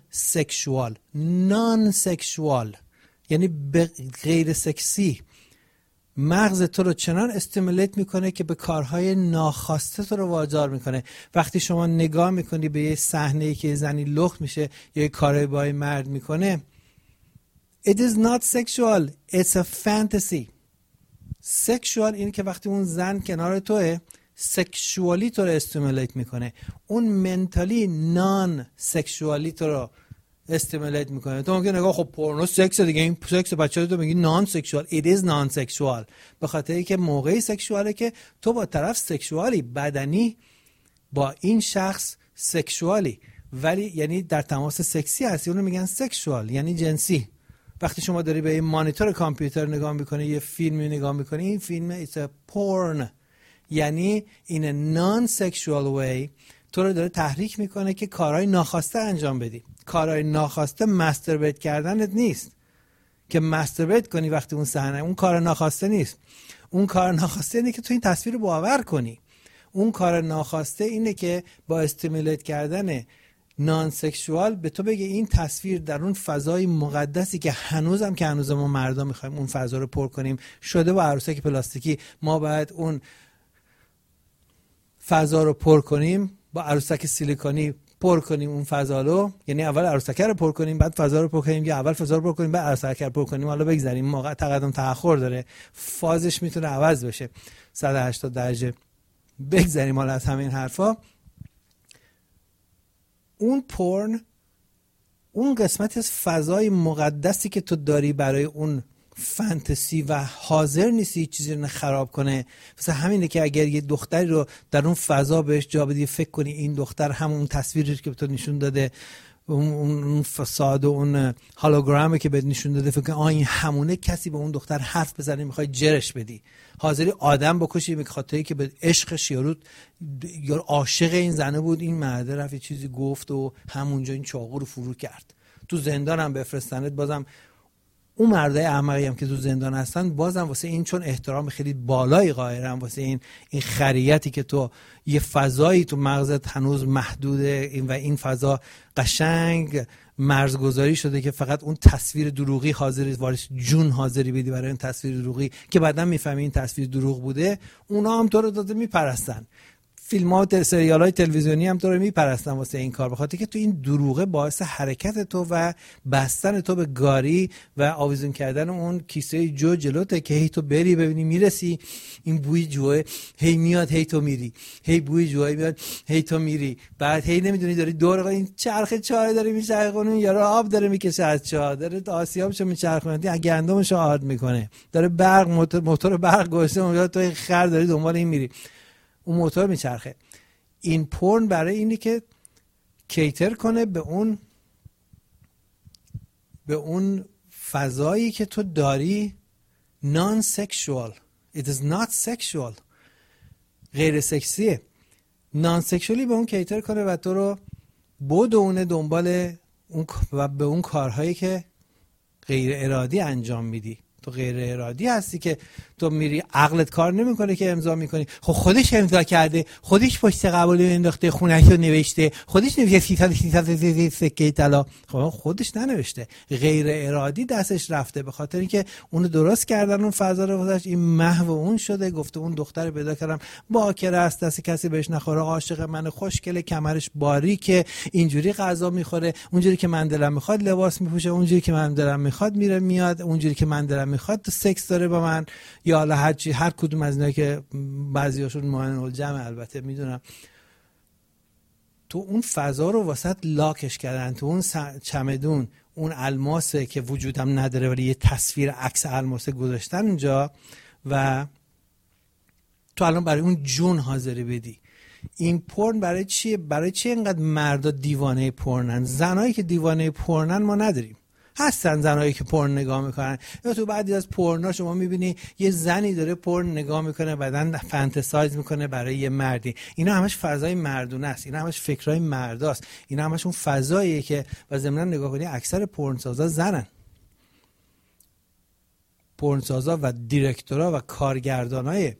سکشوال یعنی غیر سکسی مغز تو رو چنان استیمولیت میکنه که به کارهای ناخواسته تو رو واجار میکنه. وقتی شما نگاه میکنی به یه صحنه‌ای که زنی لخت میشه یا یه کاری با یه مرد میکنه، it is not sexual, it's a fantasy. sexual اینه که وقتی اون زن کنار توه سکشوالی تو رو استیمولیت میکنه، اون منتالی نان سکشوالی تو رو استیمولیت میکنه. تو ممکنه نگاه خب پورنو سکس دیگه، این سکس بچه‌ها تو میگی نان سکشوال. it is نان سکشوال به خاطر اینکه موقعی سکشواله که تو با طرف سکشوالی، بدنی با این شخص سکشوالی، ولی یعنی در تماس سکسی هستی، اونو میگن سکشوال یعنی جنسی. وقتی شما داری به این مانیتور کامپیوتر نگاه میکنی، یه فیلمی نگاه میکنی، این فیلم it's a porn یعنی in a non-sexual way تو رو داره تحریک میکنه که کارهای ناخواسته انجام بدی. کارهای ناخواسته مستربیت کردنت نیست که مستربیت کنی وقتی اون صحنه، اون کار ناخواسته نیست. اون کار ناخواسته اینه که تو این تصویر رو باور کنی. اون کار ناخواسته اینه که با استیمولیت کردن نان سکشوال به تو بگه این تصویر در اون فضای مقدسی که هنوز ما مردا میخوایم اون فضا رو پر کنیم شده با عروسک پلاستیکی، ما باید اون فضا رو پر کنیم با عروسک سیلیکونی، پر کنیم اون فضا رو، یعنی اول عروسک رو پر کنیم بعد فضا رو پر کنیم، یا اول فضا رو پر کنیم بعد عروسک رو پر کنیم. حالا بگذاریم موقع تقدم تأخر داره، فازش میتونه عوض بشه 180 درجه. بگذاریم حالا از همین حرفا. اون پورن، اون قسمتی از فضای مقدسی که تو داری برای اون فانتزی و حاضر نیستی چیزی رو خراب کنه. مثلا همینه که اگر یه دختری رو در اون فضا بهش جا بدی، فکر کنی این دختر همون تصویری که به تو نشون داده، اون فساد و اون هولوگرامی که بهت نشون داده، فکر کنی این همونه، کسی به اون دختر حرف بزنه میخوای جرش بدی، حاضری آدم بکشی به خاطری که به عشقش یا عاشق این زنه بود، این مرد رفت چیزی گفت و همونجا این چاقو رو فرو کرد. تو زندان هم بفرستنت، بازم اون مردای احمقی هم که تو زندان هستن بازم واسه این چون احترام خیلی بالایی قائلن، واسه این خریتی که تو یه فضایی تو مغزت هنوز محدوده و این فضا قشنگ مرزگذاری شده که فقط اون تصویر دروغی حاضری وارش جون حاضری بدی برای این تصویر دروغی که بعداً میفهمی این تصویر دروغ بوده. اونا هم تو رو داده میپرستن، فیلم ها و سریال های تلویزیونی هم تو رو میپرستن واسه این کار، بخاطر که تو این دروغه باعث حرکت تو و بستن تو به گاری و آویزون کردن اون کیسه جو جلوته که هی تو بری ببینی میرسی، این بوی جوه هی میاد هی تو میری، هی بوی جوه میاد هی تو میری، بعد هی نمیدونی داری دور این چرخ چای داری میچرخونه، یا آب داره میکشه از چاه، داره آسیابشو میچرخونه، گندمشو آرد میکنه، داره برق موتور برق گوشه، تو خر داری دنبال این میری، اون موتور میچرخه. این پورن برای اینه که کیتر کنه به اون فضایی که تو داری نان سکشوال. It is not sexual، غیر سکسیه. نان سکشوالی به اون کیتر کنه و تو رو بدونه دنبال اون و به اون کارهایی که غیر ارادی انجام میدی. تو غیر ارادی هستی که تو میری، عقلت کار نمیکنه که امضا میکنی. خب خودش امضا کرده، خودش پشت قبول انداخته، خونه‌اش رو نوشته، خودش نوشته 300 سکه طلا. خب خودش ننوشته، غیر ارادی دستش رفته، به خاطر اینکه اونو درست کردن، اون فضا رو گذاشت، این محو اون شده. گفته اون دختر پیدا کردم باکره است، دست کسی بهش نخوره، عاشق من، خوشگله، کمرش باریکه، اینجوری غذا میخوره، اونجوری که من دلم میخواد لباس میپوشه، اونجوری که من دلم میخواد میره میاد، اونجوری که من دلم میخواد سکس داره با من، یا حالا هر کدوم از اینا که بعضیاشون معین الجمع البته میدونم. تو اون فضا رو واسط لاکش کردن، تو اون چمدون اون الماسه که وجودم نداره ولی یه تصویر عکس الماسه گذاشتن اونجا و تو الان برای اون جون حاضری بدی. این پورن برای چیه؟ برای چی اینقدر مردا دیوانه پورنن؟ زنایی که دیوانه پورنن ما نداریم. هستن زنایی که پورن نگاه میکنن، یا تو بعضی از پورنا شما میبینی یه زنی داره پورن نگاه میکنه، بعدن فانتزایز میکنه برای یه مردی. اینا همش فضای مردونه است، اینا همش فکرای مرداست، اینا همش اون فضاییه که و ضمن نگاه کنی اکثر پورنسازا زنن. پورنسازا و دیرکتورا و کارگردانای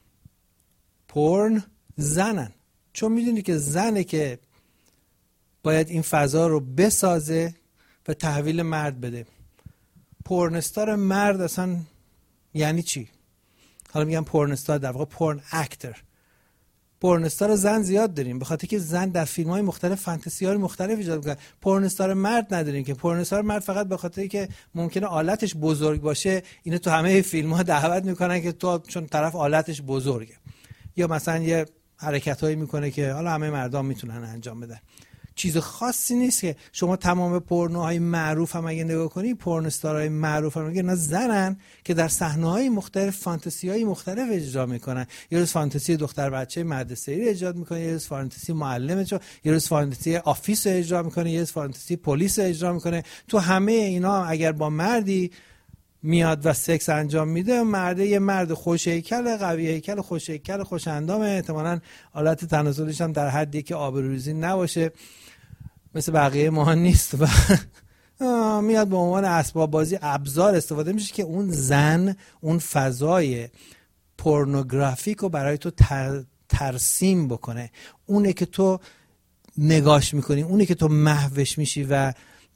پورن زنن، چون میدونی که زنه که باید این فضا رو بسازه و تحویل مرد بده. پورنستار مرد اصلا یعنی چی؟ حالا میگم پورنستار، در واقع پورن اکتر. پورنستار زن زیاد داریم به خاطر که زن در فیلم های مختلف فانتزی های مختلف ایجاد میکنه. پورنستار مرد نداریم که پورنستار مرد فقط به خاطر که ممکنه آلتش بزرگ باشه اینو تو همه فیلم ها دعوت میکنن که تو چون طرف آلتش بزرگه، یا مثلا یه حرکتایی میکنه که حالا همه مردان میتونن انجام بدن. چیز خاصی نیست که شما تمام پورنوهای معروف هم اگه نگاه کنی، پورنستارهای معروف هم اینا زنن که در صحنه‌های مختلف فانتزی‌های مختلف اجرا میکنن. یه روز فانتزی دختر بچه مدرسه‌ای رو اجرا میکنه، یه روز فانتزی معلم اجرا، یه روز فانتزی آفیس رو اجرا میکنه، یه روز فانتزی پلیس رو اجرا میکنه. تو همه اینا اگر با مردی میاد و سکس انجام میده، مرده یه مرد خوش هیکل، قوی هیکل، خوش هیکل، خوش اندام، احتمالاً حالت تناسلش هم در حدی که آبروریزی نباشه، مثل بقیه ما نیست و میاد به عنوان اسباب بازی ابزار استفاده میشه که اون زن اون فضای پورنوگرافیک رو برای تو ترسیم بکنه. اونه که تو نگاش میکنی، اونه که تو محوش میشی و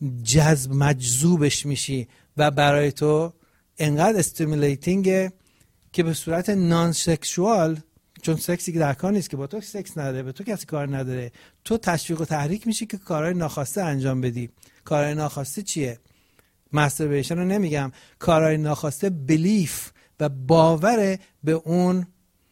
مجذوبش میشی و برای تو انقدر استیمولیتینگه که به صورت نان سکشوال، چون سکسی که در کار نیست، که با تو سکس نداره، به تو کسی کار نداره، تو تشویق و تحریک میشی که کارهای ناخواسته انجام بدی. کارهای ناخواسته چیه؟ ماستربیشن رو نمیگم، کارهای ناخواسته بلیف و باور به اون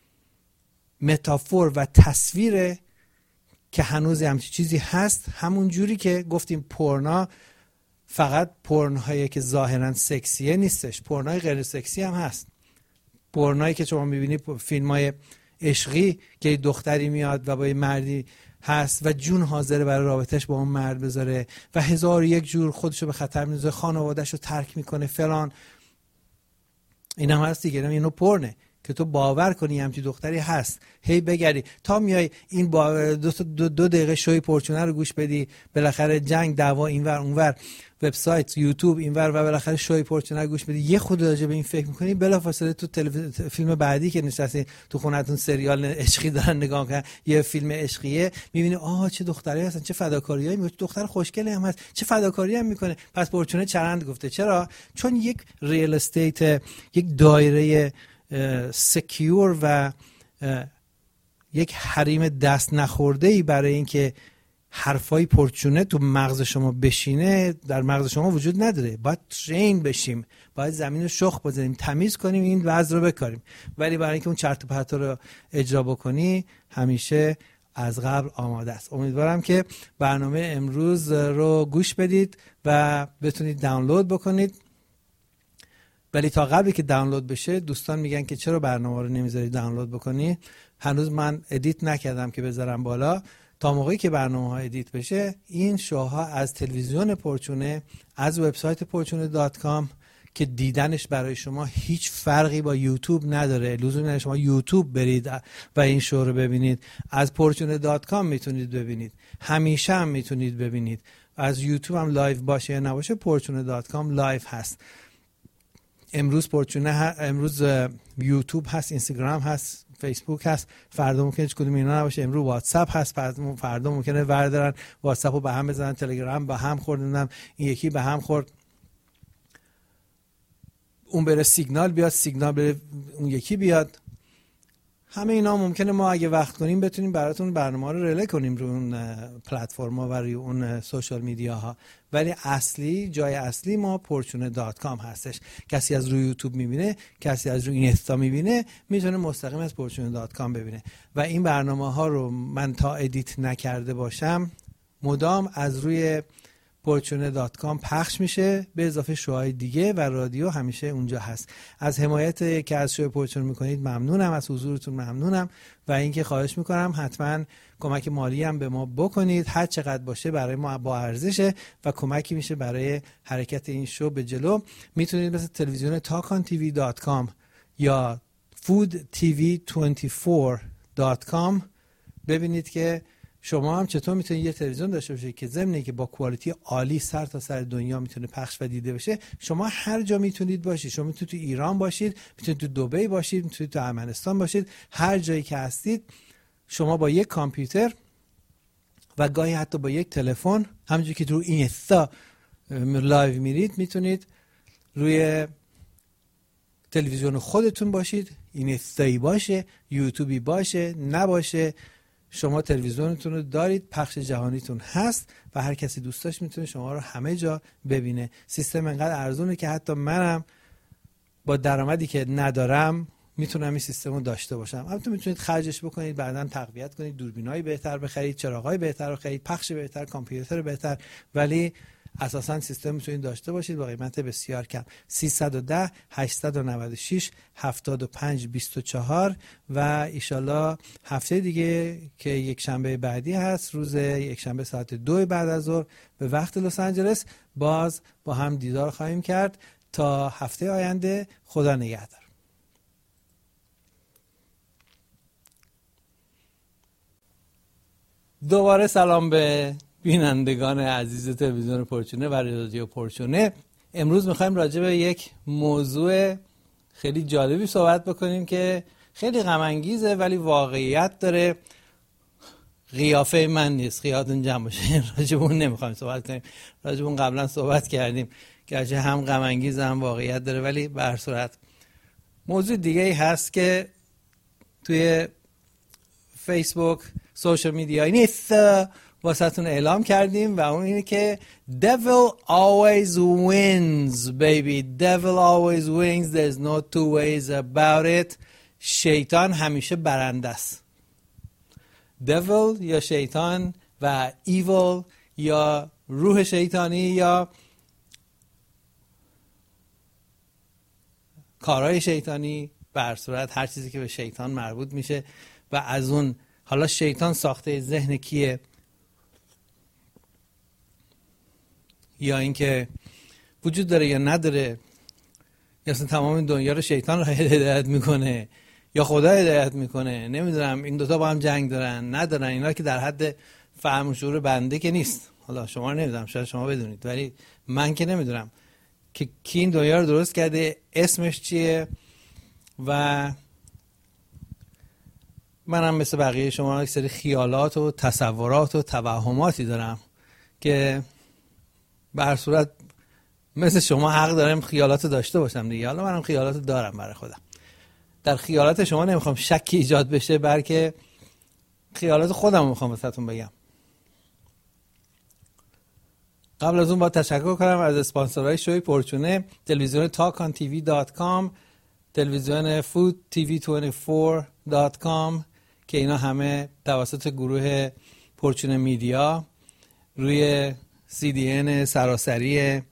متافور و تصویر که هنوز همچین چیزی هست. همون جوری که گفتیم پورنا فقط پورنهایی که ظاهرا سکسیه نیستش، پورنهای غیر سکسی هم هست. پورنایی که شما میبینی فیلمای عشقی که دختری میاد و با یه مردی هست و جون حاضره برای رابطش با اون مرد بذاره و 1001 جور خودشو به خطر میذاره، خانوادهشو ترک میکنه فلان. این هم هست دیگه. اینو پورنه که تو باور کنی همچین دختری هست، هی بگری تا میای این دو دقیقه شوی پورچونه رو گوش بدی، بالاخره جنگ دعوا اینور اونور، وبسایت، یوتیوب اینور، و بالاخره شوی پورچونه رو گوش بدی، یه خود راجع به این فکر میکنی، بلافاصله تو فیلم بعدی که نشستی تو خونتون سریال عشقی دارن نگاه میکنن، یه فیلم عشقیه، میبینی آها چه دختری هستن، چه فداکاریایی میکنه، دختر خوشگلی هم هست، چه فداکاری هم میکنه. پس پورچونه چرند گفته. چرا؟ چون یک ریل استیت، یک دایره سکیور و یک حریم دست نخورده‌ای برای اینکه حرفای پرچونه تو مغز شما بشینه در مغز شما وجود نداره. باید ترین بشیم، باید زمین رو شخ بزنیم، تمیز کنیم، این وضع رو بکاریم. ولی برای اینکه اون چرت و پرتا رو اجرا بکنی همیشه از قبل آماده است. امیدوارم که برنامه امروز رو گوش بدید و بتونید دانلود بکنید. ولی تا قبلی که دانلود بشه دوستان میگن که چرا برنامه رو نمیذاری دانلود بکنی. هنوز من ادیت نکردم که بذارم بالا. تا موقعی که برنامه ها ادیت بشه این شوها از تلویزیون پرچونه، از وبسایت porchune.com که دیدنش برای شما هیچ فرقی با یوتیوب نداره، لزومی نداره شما یوتیوب برید و این شو رو ببینید. از porchune.com میتونید ببینید، همیشه هم میتونید ببینید. از یوتیوب هم لایو باشه یا نباشه porchune.com لایو هست. امروز پورچونه امروز یوتیوب هست، اینستاگرام هست، فیسبوک هست. فردا ممکنه هیچ کدوم اینا نباشه. امروز واتساپ هست، فردا ممکنه وردارن واتساپ رو به هم بزنن، تلگرام به هم خوردن، این یکی به هم خورد، اون بره سیگنال بیاد، سیگنال بره اون یکی بیاد. همه اینا ممکنه ما اگه وقت کنیم بتونیم براتون برنامه رو رله کنیم رو اون پلتفرما و روی اون سوشال میدیا ها، ولی جای اصلی ما fortune.com هستش. کسی از روی یوتیوب میبینه، کسی از روی اینستا میبینه، میتونه مستقیم از fortune.com ببینه. و این برنامه ها رو من تا ادیت نکرده باشم مدام از روی fortune.com پخش میشه، به اضافه شوهای دیگه و رادیو همیشه اونجا هست. از حمایت که از شوی فورچون میکنید ممنونم، از حضورتون ممنونم و اینکه خواهش میکنم حتما کمک مالی هم به ما بکنید، هر چقدر باشه برای ما با ارزشه و کمکی میشه برای حرکت این شو به جلو. میتونید مثل تلویزیون talkontv.com یا foodtv24.com ببینید که شما هم چطور میتونید یه تلویزیون داشته باشید که ضمن که با کوالیتی عالی سر تا سر دنیا میتونه پخش و دیده بشه. شما هر جا میتونید باشید، شما میتونید تو ایران باشید، میتونید تو دبی باشید، میتونید تو ارمنستان باشید، هر جایی که هستید شما با یک کامپیوتر و گاهی حتی با یک تلفن، همونجوری که تو اینستا لایو میرید، میتونید روی تلویزیون خودتون باشید، اینستایی باشه، یوتیوبی باشه، نباشه، شما تلویزیونتون رو دارید، پخش جهانیتون هست و هر کسی دوست داشت میتونه شما رو همه جا ببینه. سیستم انقدر ارزونه که حتی منم با درآمدی که ندارم میتونم این سیستم رو داشته باشم. البته میتونید خرجش بکنید، بعداً تقویت کنید، دوربینای بهتر بخرید، چراغای بهتر بخرید، پخش بهتر، کامپیوتر بهتر، ولی اساساً سیستم میتونید داشته باشید با قیمت بسیار کم. 310 896 75 24 و ایشالله هفته دیگه که یک شنبه بعدی هست، روز یک شنبه ساعت 2 بعد از ظهر به وقت لس آنجلس باز با هم دیدار خواهیم کرد. تا هفته آینده، خدا نگهدار. دوباره سلام به بینندگان عزیز تلویزیون پورچونه و رادیو پورچونه. امروز میخوایم راجع به یک موضوع خیلی جالبی صحبت بکنیم که خیلی غم انگیزه ولی واقعیت داره. قیافه من نیست، خیالتون جمع باشه. راجع به اون نمیخوایم صحبت کنیم، راجع به اون قبلا صحبت کردیم که هم غم انگیزه هم واقعیت داره، ولی به هر صورت موضوع دیگه ای هست که توی فیسبوک، سوشال میدیا نیست واسهتون اعلام کردیم و اون اینه که devil always wins baby, devil always wins, there's no two ways about it. شیطان همیشه برنده است. devil یا شیطان و evil یا روح شیطانی یا کارهای شیطانی، به هر صورت هر چیزی که به شیطان مربوط میشه و از اون حالا شیطان ساخته ذهن کیه یا اینکه وجود داره یا نداره، یا اصلا تمام دنیا رو شیطان رو هدایت میکنه یا خدا هدایت میکنه، نمیدونم. این دوتا با هم جنگ دارن ندارن، اینا که در حد فهم و شعور بنده که نیست. حالا شما رو نمیدونم، شاید شما بدونید ولی من که نمیدونم که کی این دنیا رو درست کرده، اسمش چیه. و منم مثل بقیه شما یک سری خیالات و تصورات و توهماتی دارم که به هر صورت مثل شما حق دارم خیالات داشته باشم دیگه. حالا منم خیالات دارم برای خودم. در خیالات شما نمیخوام شکی ایجاد بشه، بلکه خیالات خودم میخوام واسهتون بگم. قبل از اون با تشکر کنم از اسپانسرهای شوی پورچونه، تلویزیون talkontv.com، تلویزیون foodtv24.com که اینا همه توسط گروه پورچونه میدیا روی CDN سراسری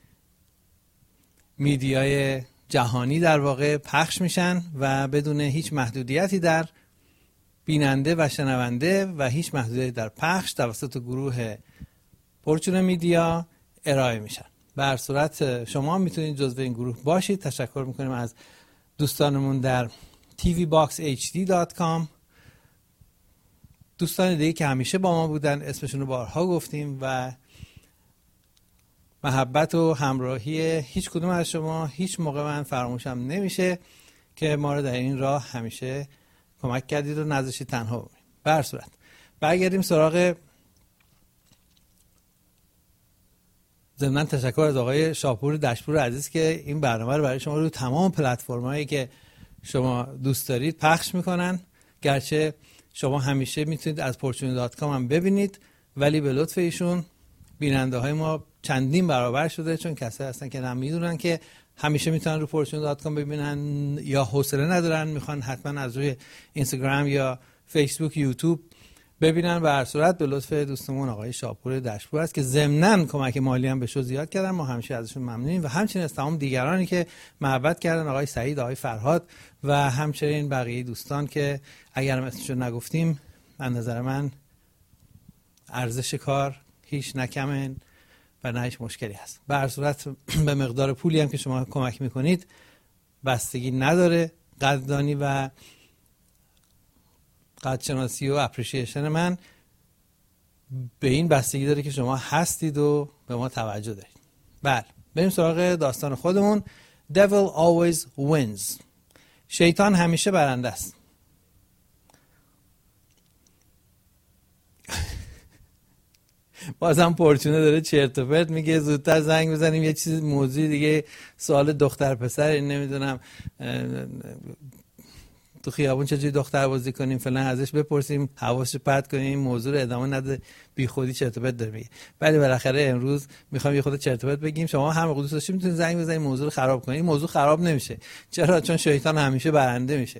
میدیای جهانی در واقع پخش میشن و بدون هیچ محدودیتی در بیننده و شنونده و هیچ محدودیتی در پخش توسط گروه پورچونه میدیا ارائه میشن. به هر صورت شما میتونید جزو این گروه باشید. تشکر میکنیم از دوستانمون در tvboxhd.com، دوستان دیگه که همیشه با ما بودن، اسمشون رو بارها گفتیم و محبت و همراهی هیچ کدوم از شما هیچ موقع من فراموشم نمیشه که ما رو در این راه همیشه کمک کردید و نذاشتید تنها بمونیم. به هر صورت برگردیم سراغ ضمن تشکر از آقای شاپور دشپور عزیز که این برنامه رو برای شما رو تمام پلتفرم‌هایی که شما دوست دارید پخش میکنن گرچه شما همیشه میتونید از fortune.com هم ببینید، ولی به لطف ایشون بیننده های ما چندین برابر شده، چون کسایی هستن که نمیدونن که همیشه میتونن رو fortune.com ببینن یا حوصله ندارن میخوان حتما از روی اینستاگرام یا فیسبوک یوتیوب ببینن. و هر صورت به لطف دوستمون آقای شاپور دشپور است که ضمناً کمک مالی هم به شو زیاد کردن، ما همیشه ازشون ممنونیم. و همچنین از تمام دیگرانی که محبت کردن، آقای سعید، آقای فرهاد و همچنین بقیه دوستان که اگر اسمشون نگفتیم از نظر من ارزش کار هیچ نکمن و نه هیچ مشکلی هست. به هر صورت به مقدار پولی هم که شما کمک میکنید بستگی نداره. قدردانی و قدرشناسی و اپریشیشن من به این بستگی داره که شما هستید و به ما توجه دارید. بله، بریم سراغ داستان خودمون. Devil always wins. شیطان همیشه برنده است. بازم پورچونه داره چرت و پرت میگه، زودتر زنگ بزنیم یه چیز موضوع دیگه، سوال دختر پسر نمیدونم تو خیابون چجوری دختر بازی کنیم فلان ازش بپرسیم، حواسش پرت کنیم، این موضوع رو ادامه نده، بی خودی چرت و پرت داره میگه. ولی بالاخره امروز میخوام یه خود چرت و پرت بگیم. شما هر موقع دوست داشتید میتونید زنگ بزنید موضوع رو خراب کنید. این موضوع خراب نمیشه. چرا؟ چون شیطان همیشه برنده میشه.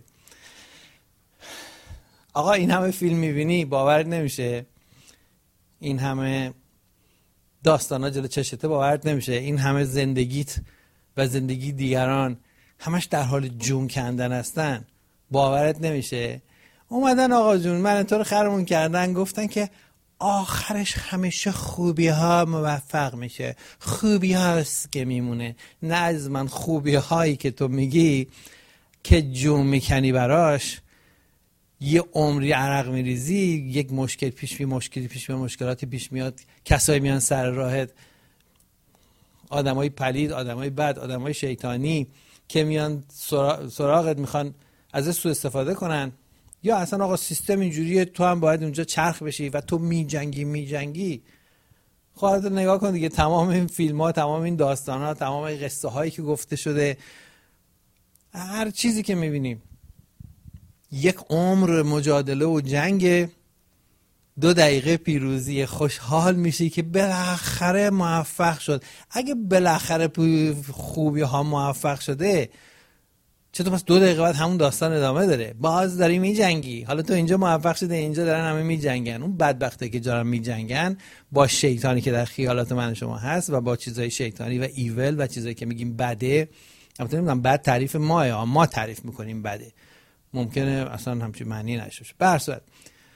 آقا این همه فیلم میبینی باورت نمیشه، این همه داستانا جلو چشته باورت نمیشه، این همه زندگیت و زندگی دیگران همش در حال جون کندن هستن، باورت نمیشه. اومدن آقا جون من تو رو خرمون کردن، گفتن که آخرش همیشه خوبی ها موفق میشه، خوبی هاست که میمونه. نه از من، خوبی هایی که تو میگی که جون میکنی براش یه عمری عرق میریزی، یک مشکل پیش می مشکلی پیش می مشکلاتی پیش میاد، کسایی میان سر راهت، آدمای پلید، آدمای بد، آدمای شیطانی که میان سراغت میخوان ازش سوء استفاده کنن، یا اصلا آقا سیستم اینجوریه تو هم باید اونجا چرخ بشی و تو میجنگی. خودت نگاه کن دیگه، تمام این فیلم ها، تمام این داستان ها، تمام این قصه هایی که گفته شده، هر چیزی که میبینیم یک عمر مجادله و جنگ، 2 دقیقه پیروزی، خوشحال میشی که بالاخره موفق شد. اگه بالاخره خوبی ها موفق شده چطور پس 2 دقیقه بعد همون داستان ادامه داره، باز داری میجنگی. حالا تو اینجا موفق شده، اینجا دارن همه میجنگن. اون بدبخته که دارن میجنگن با شیطانی که در خیالات من شما هست و با چیزای شیطانی و ایول و چیزایی که میگیم بده. البته نمیدونم بد تعریف ما تعریف میکنیم بده، ممکنه اصلا همچین معنی نشه. به هر صورت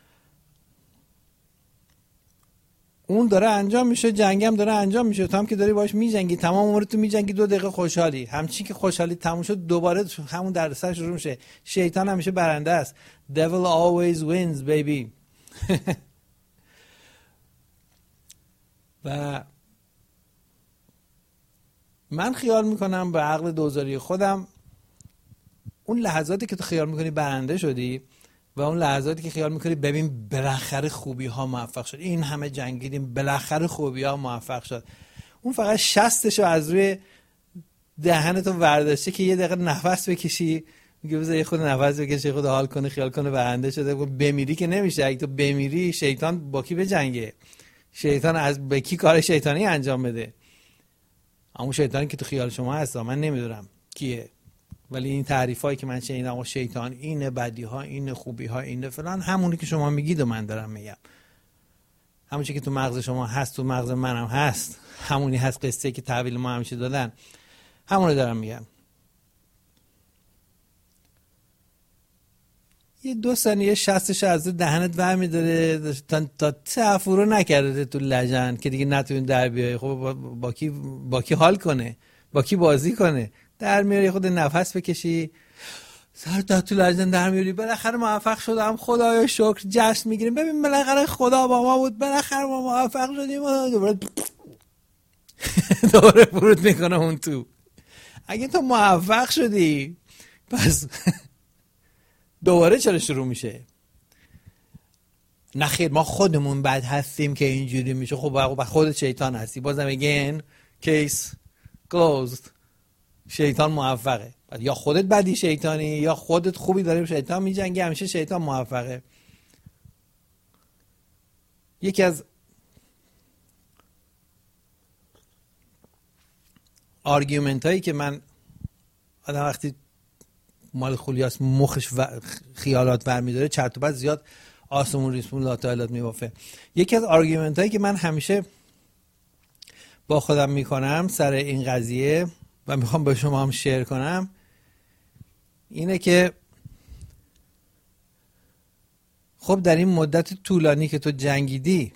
اون داره انجام میشه، جنگم داره انجام میشه، تو هم که داری باش میجنگی، تمام عمرت تو میجنگی، 2 دقیقه خوشحالی، همچین که خوشحالی تموم شد دوباره همون دردسر شروع میشه. شیطان همیشه برنده است. Devil always wins baby. و من خیال میکنم به عقل دوزاری خودم، اون لحظاتی که تو خیال میکنی برنده شدی و اون لحظاتی که خیال میکنی ببین بالاخره خوبی ها موفق شد، این همه جنگیدیم بالاخره خوبی ها موفق شد، اون فقط شستشو از روی دهنتو ورداشته که یه دقیقه نفس بکشی، میگه بذار یه خود نفس بکشی، خود حال کنه، خیال کنه برنده شده. بمیری که نمیشه. اگه تو بمیری شیطان با کی بجنگه؟ شیطان از به کی کار شیطانی انجام بده؟ اون شیطانی که تو خیال شما هست، من نمیدونم کیه، ولی این تعریفایی که من شنیدم و شیطان اینه، بدی ها اینه، خوبی ها اینه فلان، همونی که شما میگید و من دارم میگم، همون چیزی که تو مغز شما هست تو مغز منم هست، همونی هست، قصه که تحویل ما همیشه دادن، همونو دارم میگم. یه 2 ثانیه شستش از دهنت برمی داره تا تفورو نکرده تو لجن که دیگه نتونی در بیای. خب با کی حال کنه، با کی بازی کنه؟ در میاری، خود نفس بکشی، سر تو لجن در میاری، بالاخره موفق شدم خدایا شکر، جشن میگیریم، ببین بالاخره خدا با ما بود، بالاخره ما موفق شدیم، دوباره فرود میکنه اون تو. اگه تو موفق شدی پس دوباره چرا شروع میشه؟ نخیر ما خودمون بد هستیم که اینجوری میشه. خب خودت شیطان هستی. بازم again case closed. شیطان موفقه. یا خودت بدی شیطانی یا خودت خوبی داری شیطان میجنگی. همیشه شیطان موفقه. یکی از آرگومنت هایی که من آدم وقتی مال خولیاس مخش و خیالات برمیداره چرت و پرت زیاد آسمون ریسمون لاتایلات میبافه. یکی از آرگومنت هایی که من همیشه با خودم میکنم سر این قضیه و میخوام با شما هم شیر کنم اینه که خب در این مدت طولانی که تو جنگیدی،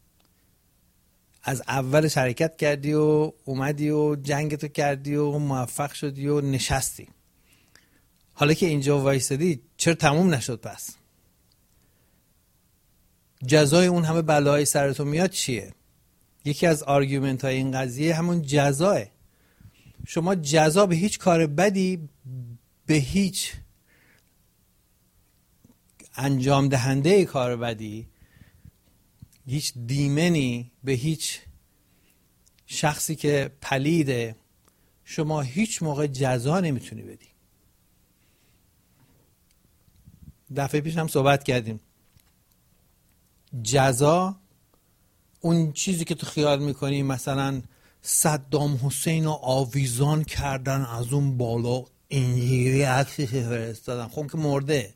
از اولش حرکت کردی و اومدی و جنگتو کردی و موفق شدی و نشستی، حالا که اینجا وایسادی چرا تموم نشد؟ پس جزای اون همه بلاهای سرتو میاد چیه؟ یکی از آرگومنت های این قضیه همون جزاه. شما جزا به هیچ کار بدی، به هیچ انجام دهنده کار بدی، هیچ دیمنی، به هیچ شخصی که پلیده شما هیچ موقع جزا نمیتونی بدی. دفعه پیش هم صحبت کردیم. جزا اون چیزی که تو خیال میکنی مثلا صدام حسین رو آویزان کردن از اون بالا اینجوری عکسش فرستادن، خب که مرده.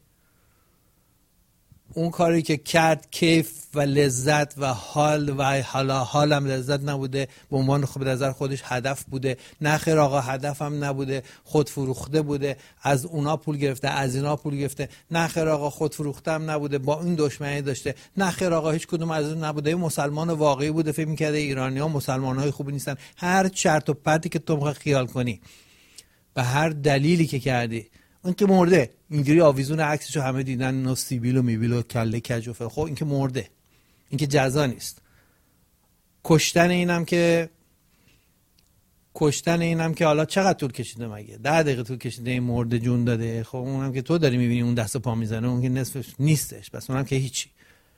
اون کاری که کرد کیف و لذت و حال و حالم لذت نبوده، به عنوان خود نظر خودش هدف بوده. نه خیر آقا هدفم نبوده، خود فروخته بوده، از اونا پول گرفته، از اینا پول گرفته. نه خیر آقا خود فروخته هم نبوده، با این دشمنی داشته. نه خیر آقا هیچ کدوم از اون نبوده، این مسلمان واقعی بوده، فکر می‌کرده ایرانی‌ها مسلمان‌های خوبی نیستن. هر چرت و پرتی که تو می‌خوای خیال کنی، به هر دلیلی که کردی، اون که مرده. اینجوری آویزون عکسشو همه دیدن، نو سیبیل و میبیل و کله کج و خب این که مرده، این که جزا نیست. کشتن اینم که حالا چقدر طول کشیده؟ مگه 10 دقیقه طول کشیده این مرده جون داده؟ خب اونم که تو داری میبینی اون دست و پا میزنه، اون که نصفش نیستش، بس اونم که هیچی.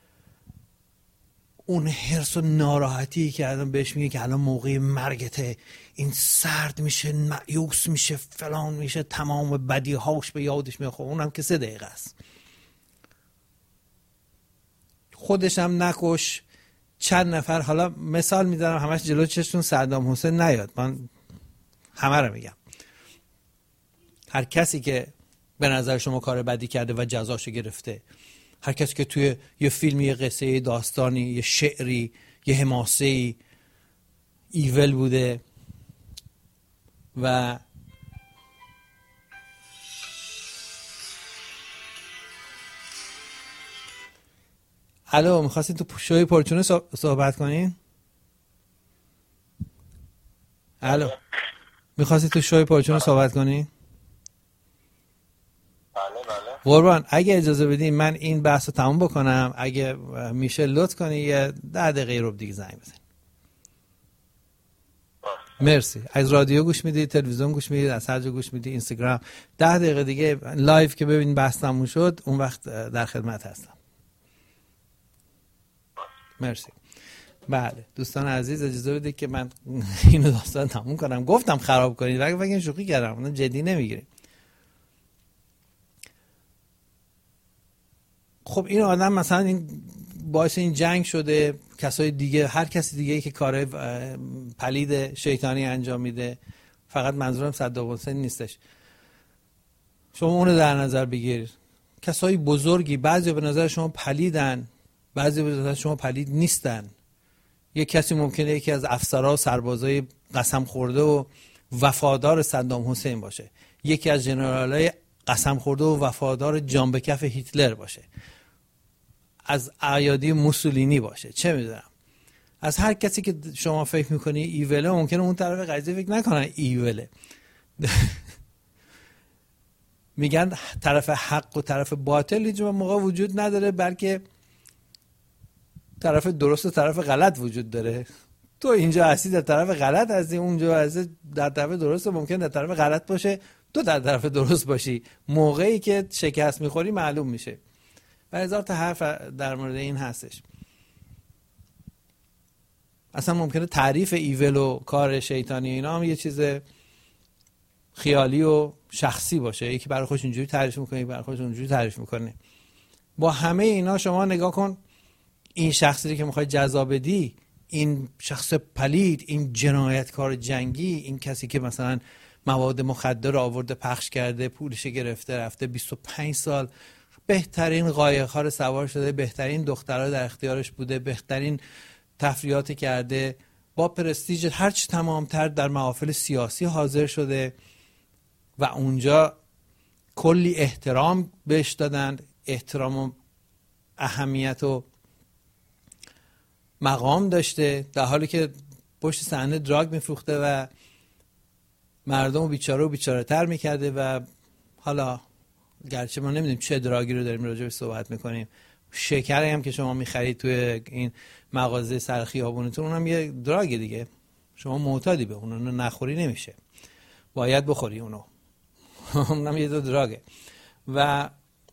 اون حرص و ناراحتی که الان بهش میگه که الان موقع مرگته، این سرد میشه، مایوس میشه، فلان میشه، تمام بدیهاش به یادش میاد. خب اونم که 3 دقیقه است. خودش هم نکش. چند نفر، حالا مثال میذارم همش جلو چشتون صدام حسین نیاد، من همه رو میگم. هر کسی که به نظر شما کار بدی کرده و جزاشو گرفته، هر کسی که توی یه فیلمی، یه قصه، یه داستانی، یه شعری، یه حماسه‌ای ایول بوده و الو میخواستین تو شوی پرچونه صحبت کنین؟ الو میخواستین تو شوی پرچونه صحبت کنین؟ قربان اگه اجازه بدین من این بحث رو تموم بکنم، اگه میشه لطف کنی یه 10 دقیقه رو دیگه زنگ بزن. مرسی. از رادیو گوش میدید، تلویزیون گوش میدید، از هر جا گوش میدید، اینستاگرام، 10 دقیقه دیگه لایو که ببین بحث تموم شد اون وقت در خدمت هستم. مرسی. بله دوستان عزیز اجازه بدید که من اینو داستان تموم کنم. گفتم خراب کنید ولی فکر شوخی کردم، اون جدی نمیگیرید. خب این آدم مثلا این باعث این جنگ شده، کسای دیگه، هر کسی دیگه که کار پلید شیطانی انجام میده، فقط منظورم صدام حسین نیستش، شما اونو در نظر بگیر. کسای بزرگی، بعضی به نظر شما پلیدن، بعضی به نظر شما پلید نیستن. یک کسی ممکنه یکی از افسرها و سربازای قسم خورده و وفادار صدام حسین باشه، یکی از ژنرالای قسم خورده و وفادار جان به کف هیتلر باشه، از ایادی موسولینی باشه، چه میدونم، از هر کسی که شما فکر میکنی ایوله، ممکنه اون طرف قضیه فکر نکنن ایوله. میگن طرف حق و طرف باطل هیچ موقع وجود نداره، بلکه طرف درست و طرف غلط وجود داره. تو اینجا هستی در طرف غلط هستی، اونجا هستی در طرف درست، ممکن در طرف غلط باشه، تو در طرف درست باشی. موقعی که شکست میخوری معلوم میشه. و هزار تا حرف در مورد این هستش. اصلا ممکنه تعریف ایول و کار شیطانی اینا هم یه چیز خیالی و شخصی باشه، یکی برای خودش اینجوری تعریف میکنه، یکی برای خودش اونجوری تعریف میکنه. با همه اینا شما نگاه کن، این شخصی که میخوای جزا بدی، این شخص پلید، این جنایتکار جنگی، این کسی که مثلا مواد مخدر آورده پخش کرده، پولش گرفته رفته 25 سال بهترین قایق‌ها رو سوار شده، بهترین دخترها در اختیارش بوده، بهترین تفریحات کرده، با پرستیژ هرچی تمامتر در محافل سیاسی حاضر شده و اونجا کلی احترام بهش دادن، احترام و اهمیت و مقام داشته، در حالی که پشت صحنه دراگ میفروخته و مردم بیچاره و بیچاره تر میکرده. و حالا گرچه ما نمیدونیم چه دراگی رو داریم راجع بهش صحبت میکنیم، شکری هم که شما میخرید توی این مغازه سر خیابونتون اونم یه دراگ دیگه، شما معتادی به اونو نخوری نمیشه، باید بخوری اونو اونم یه دراگه. و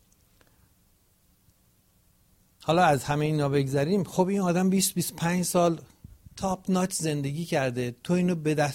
حالا از همه اینا بگذریم، خب این آدم 20-25 سال تاپ ناچ زندگی کرده، تو اینو به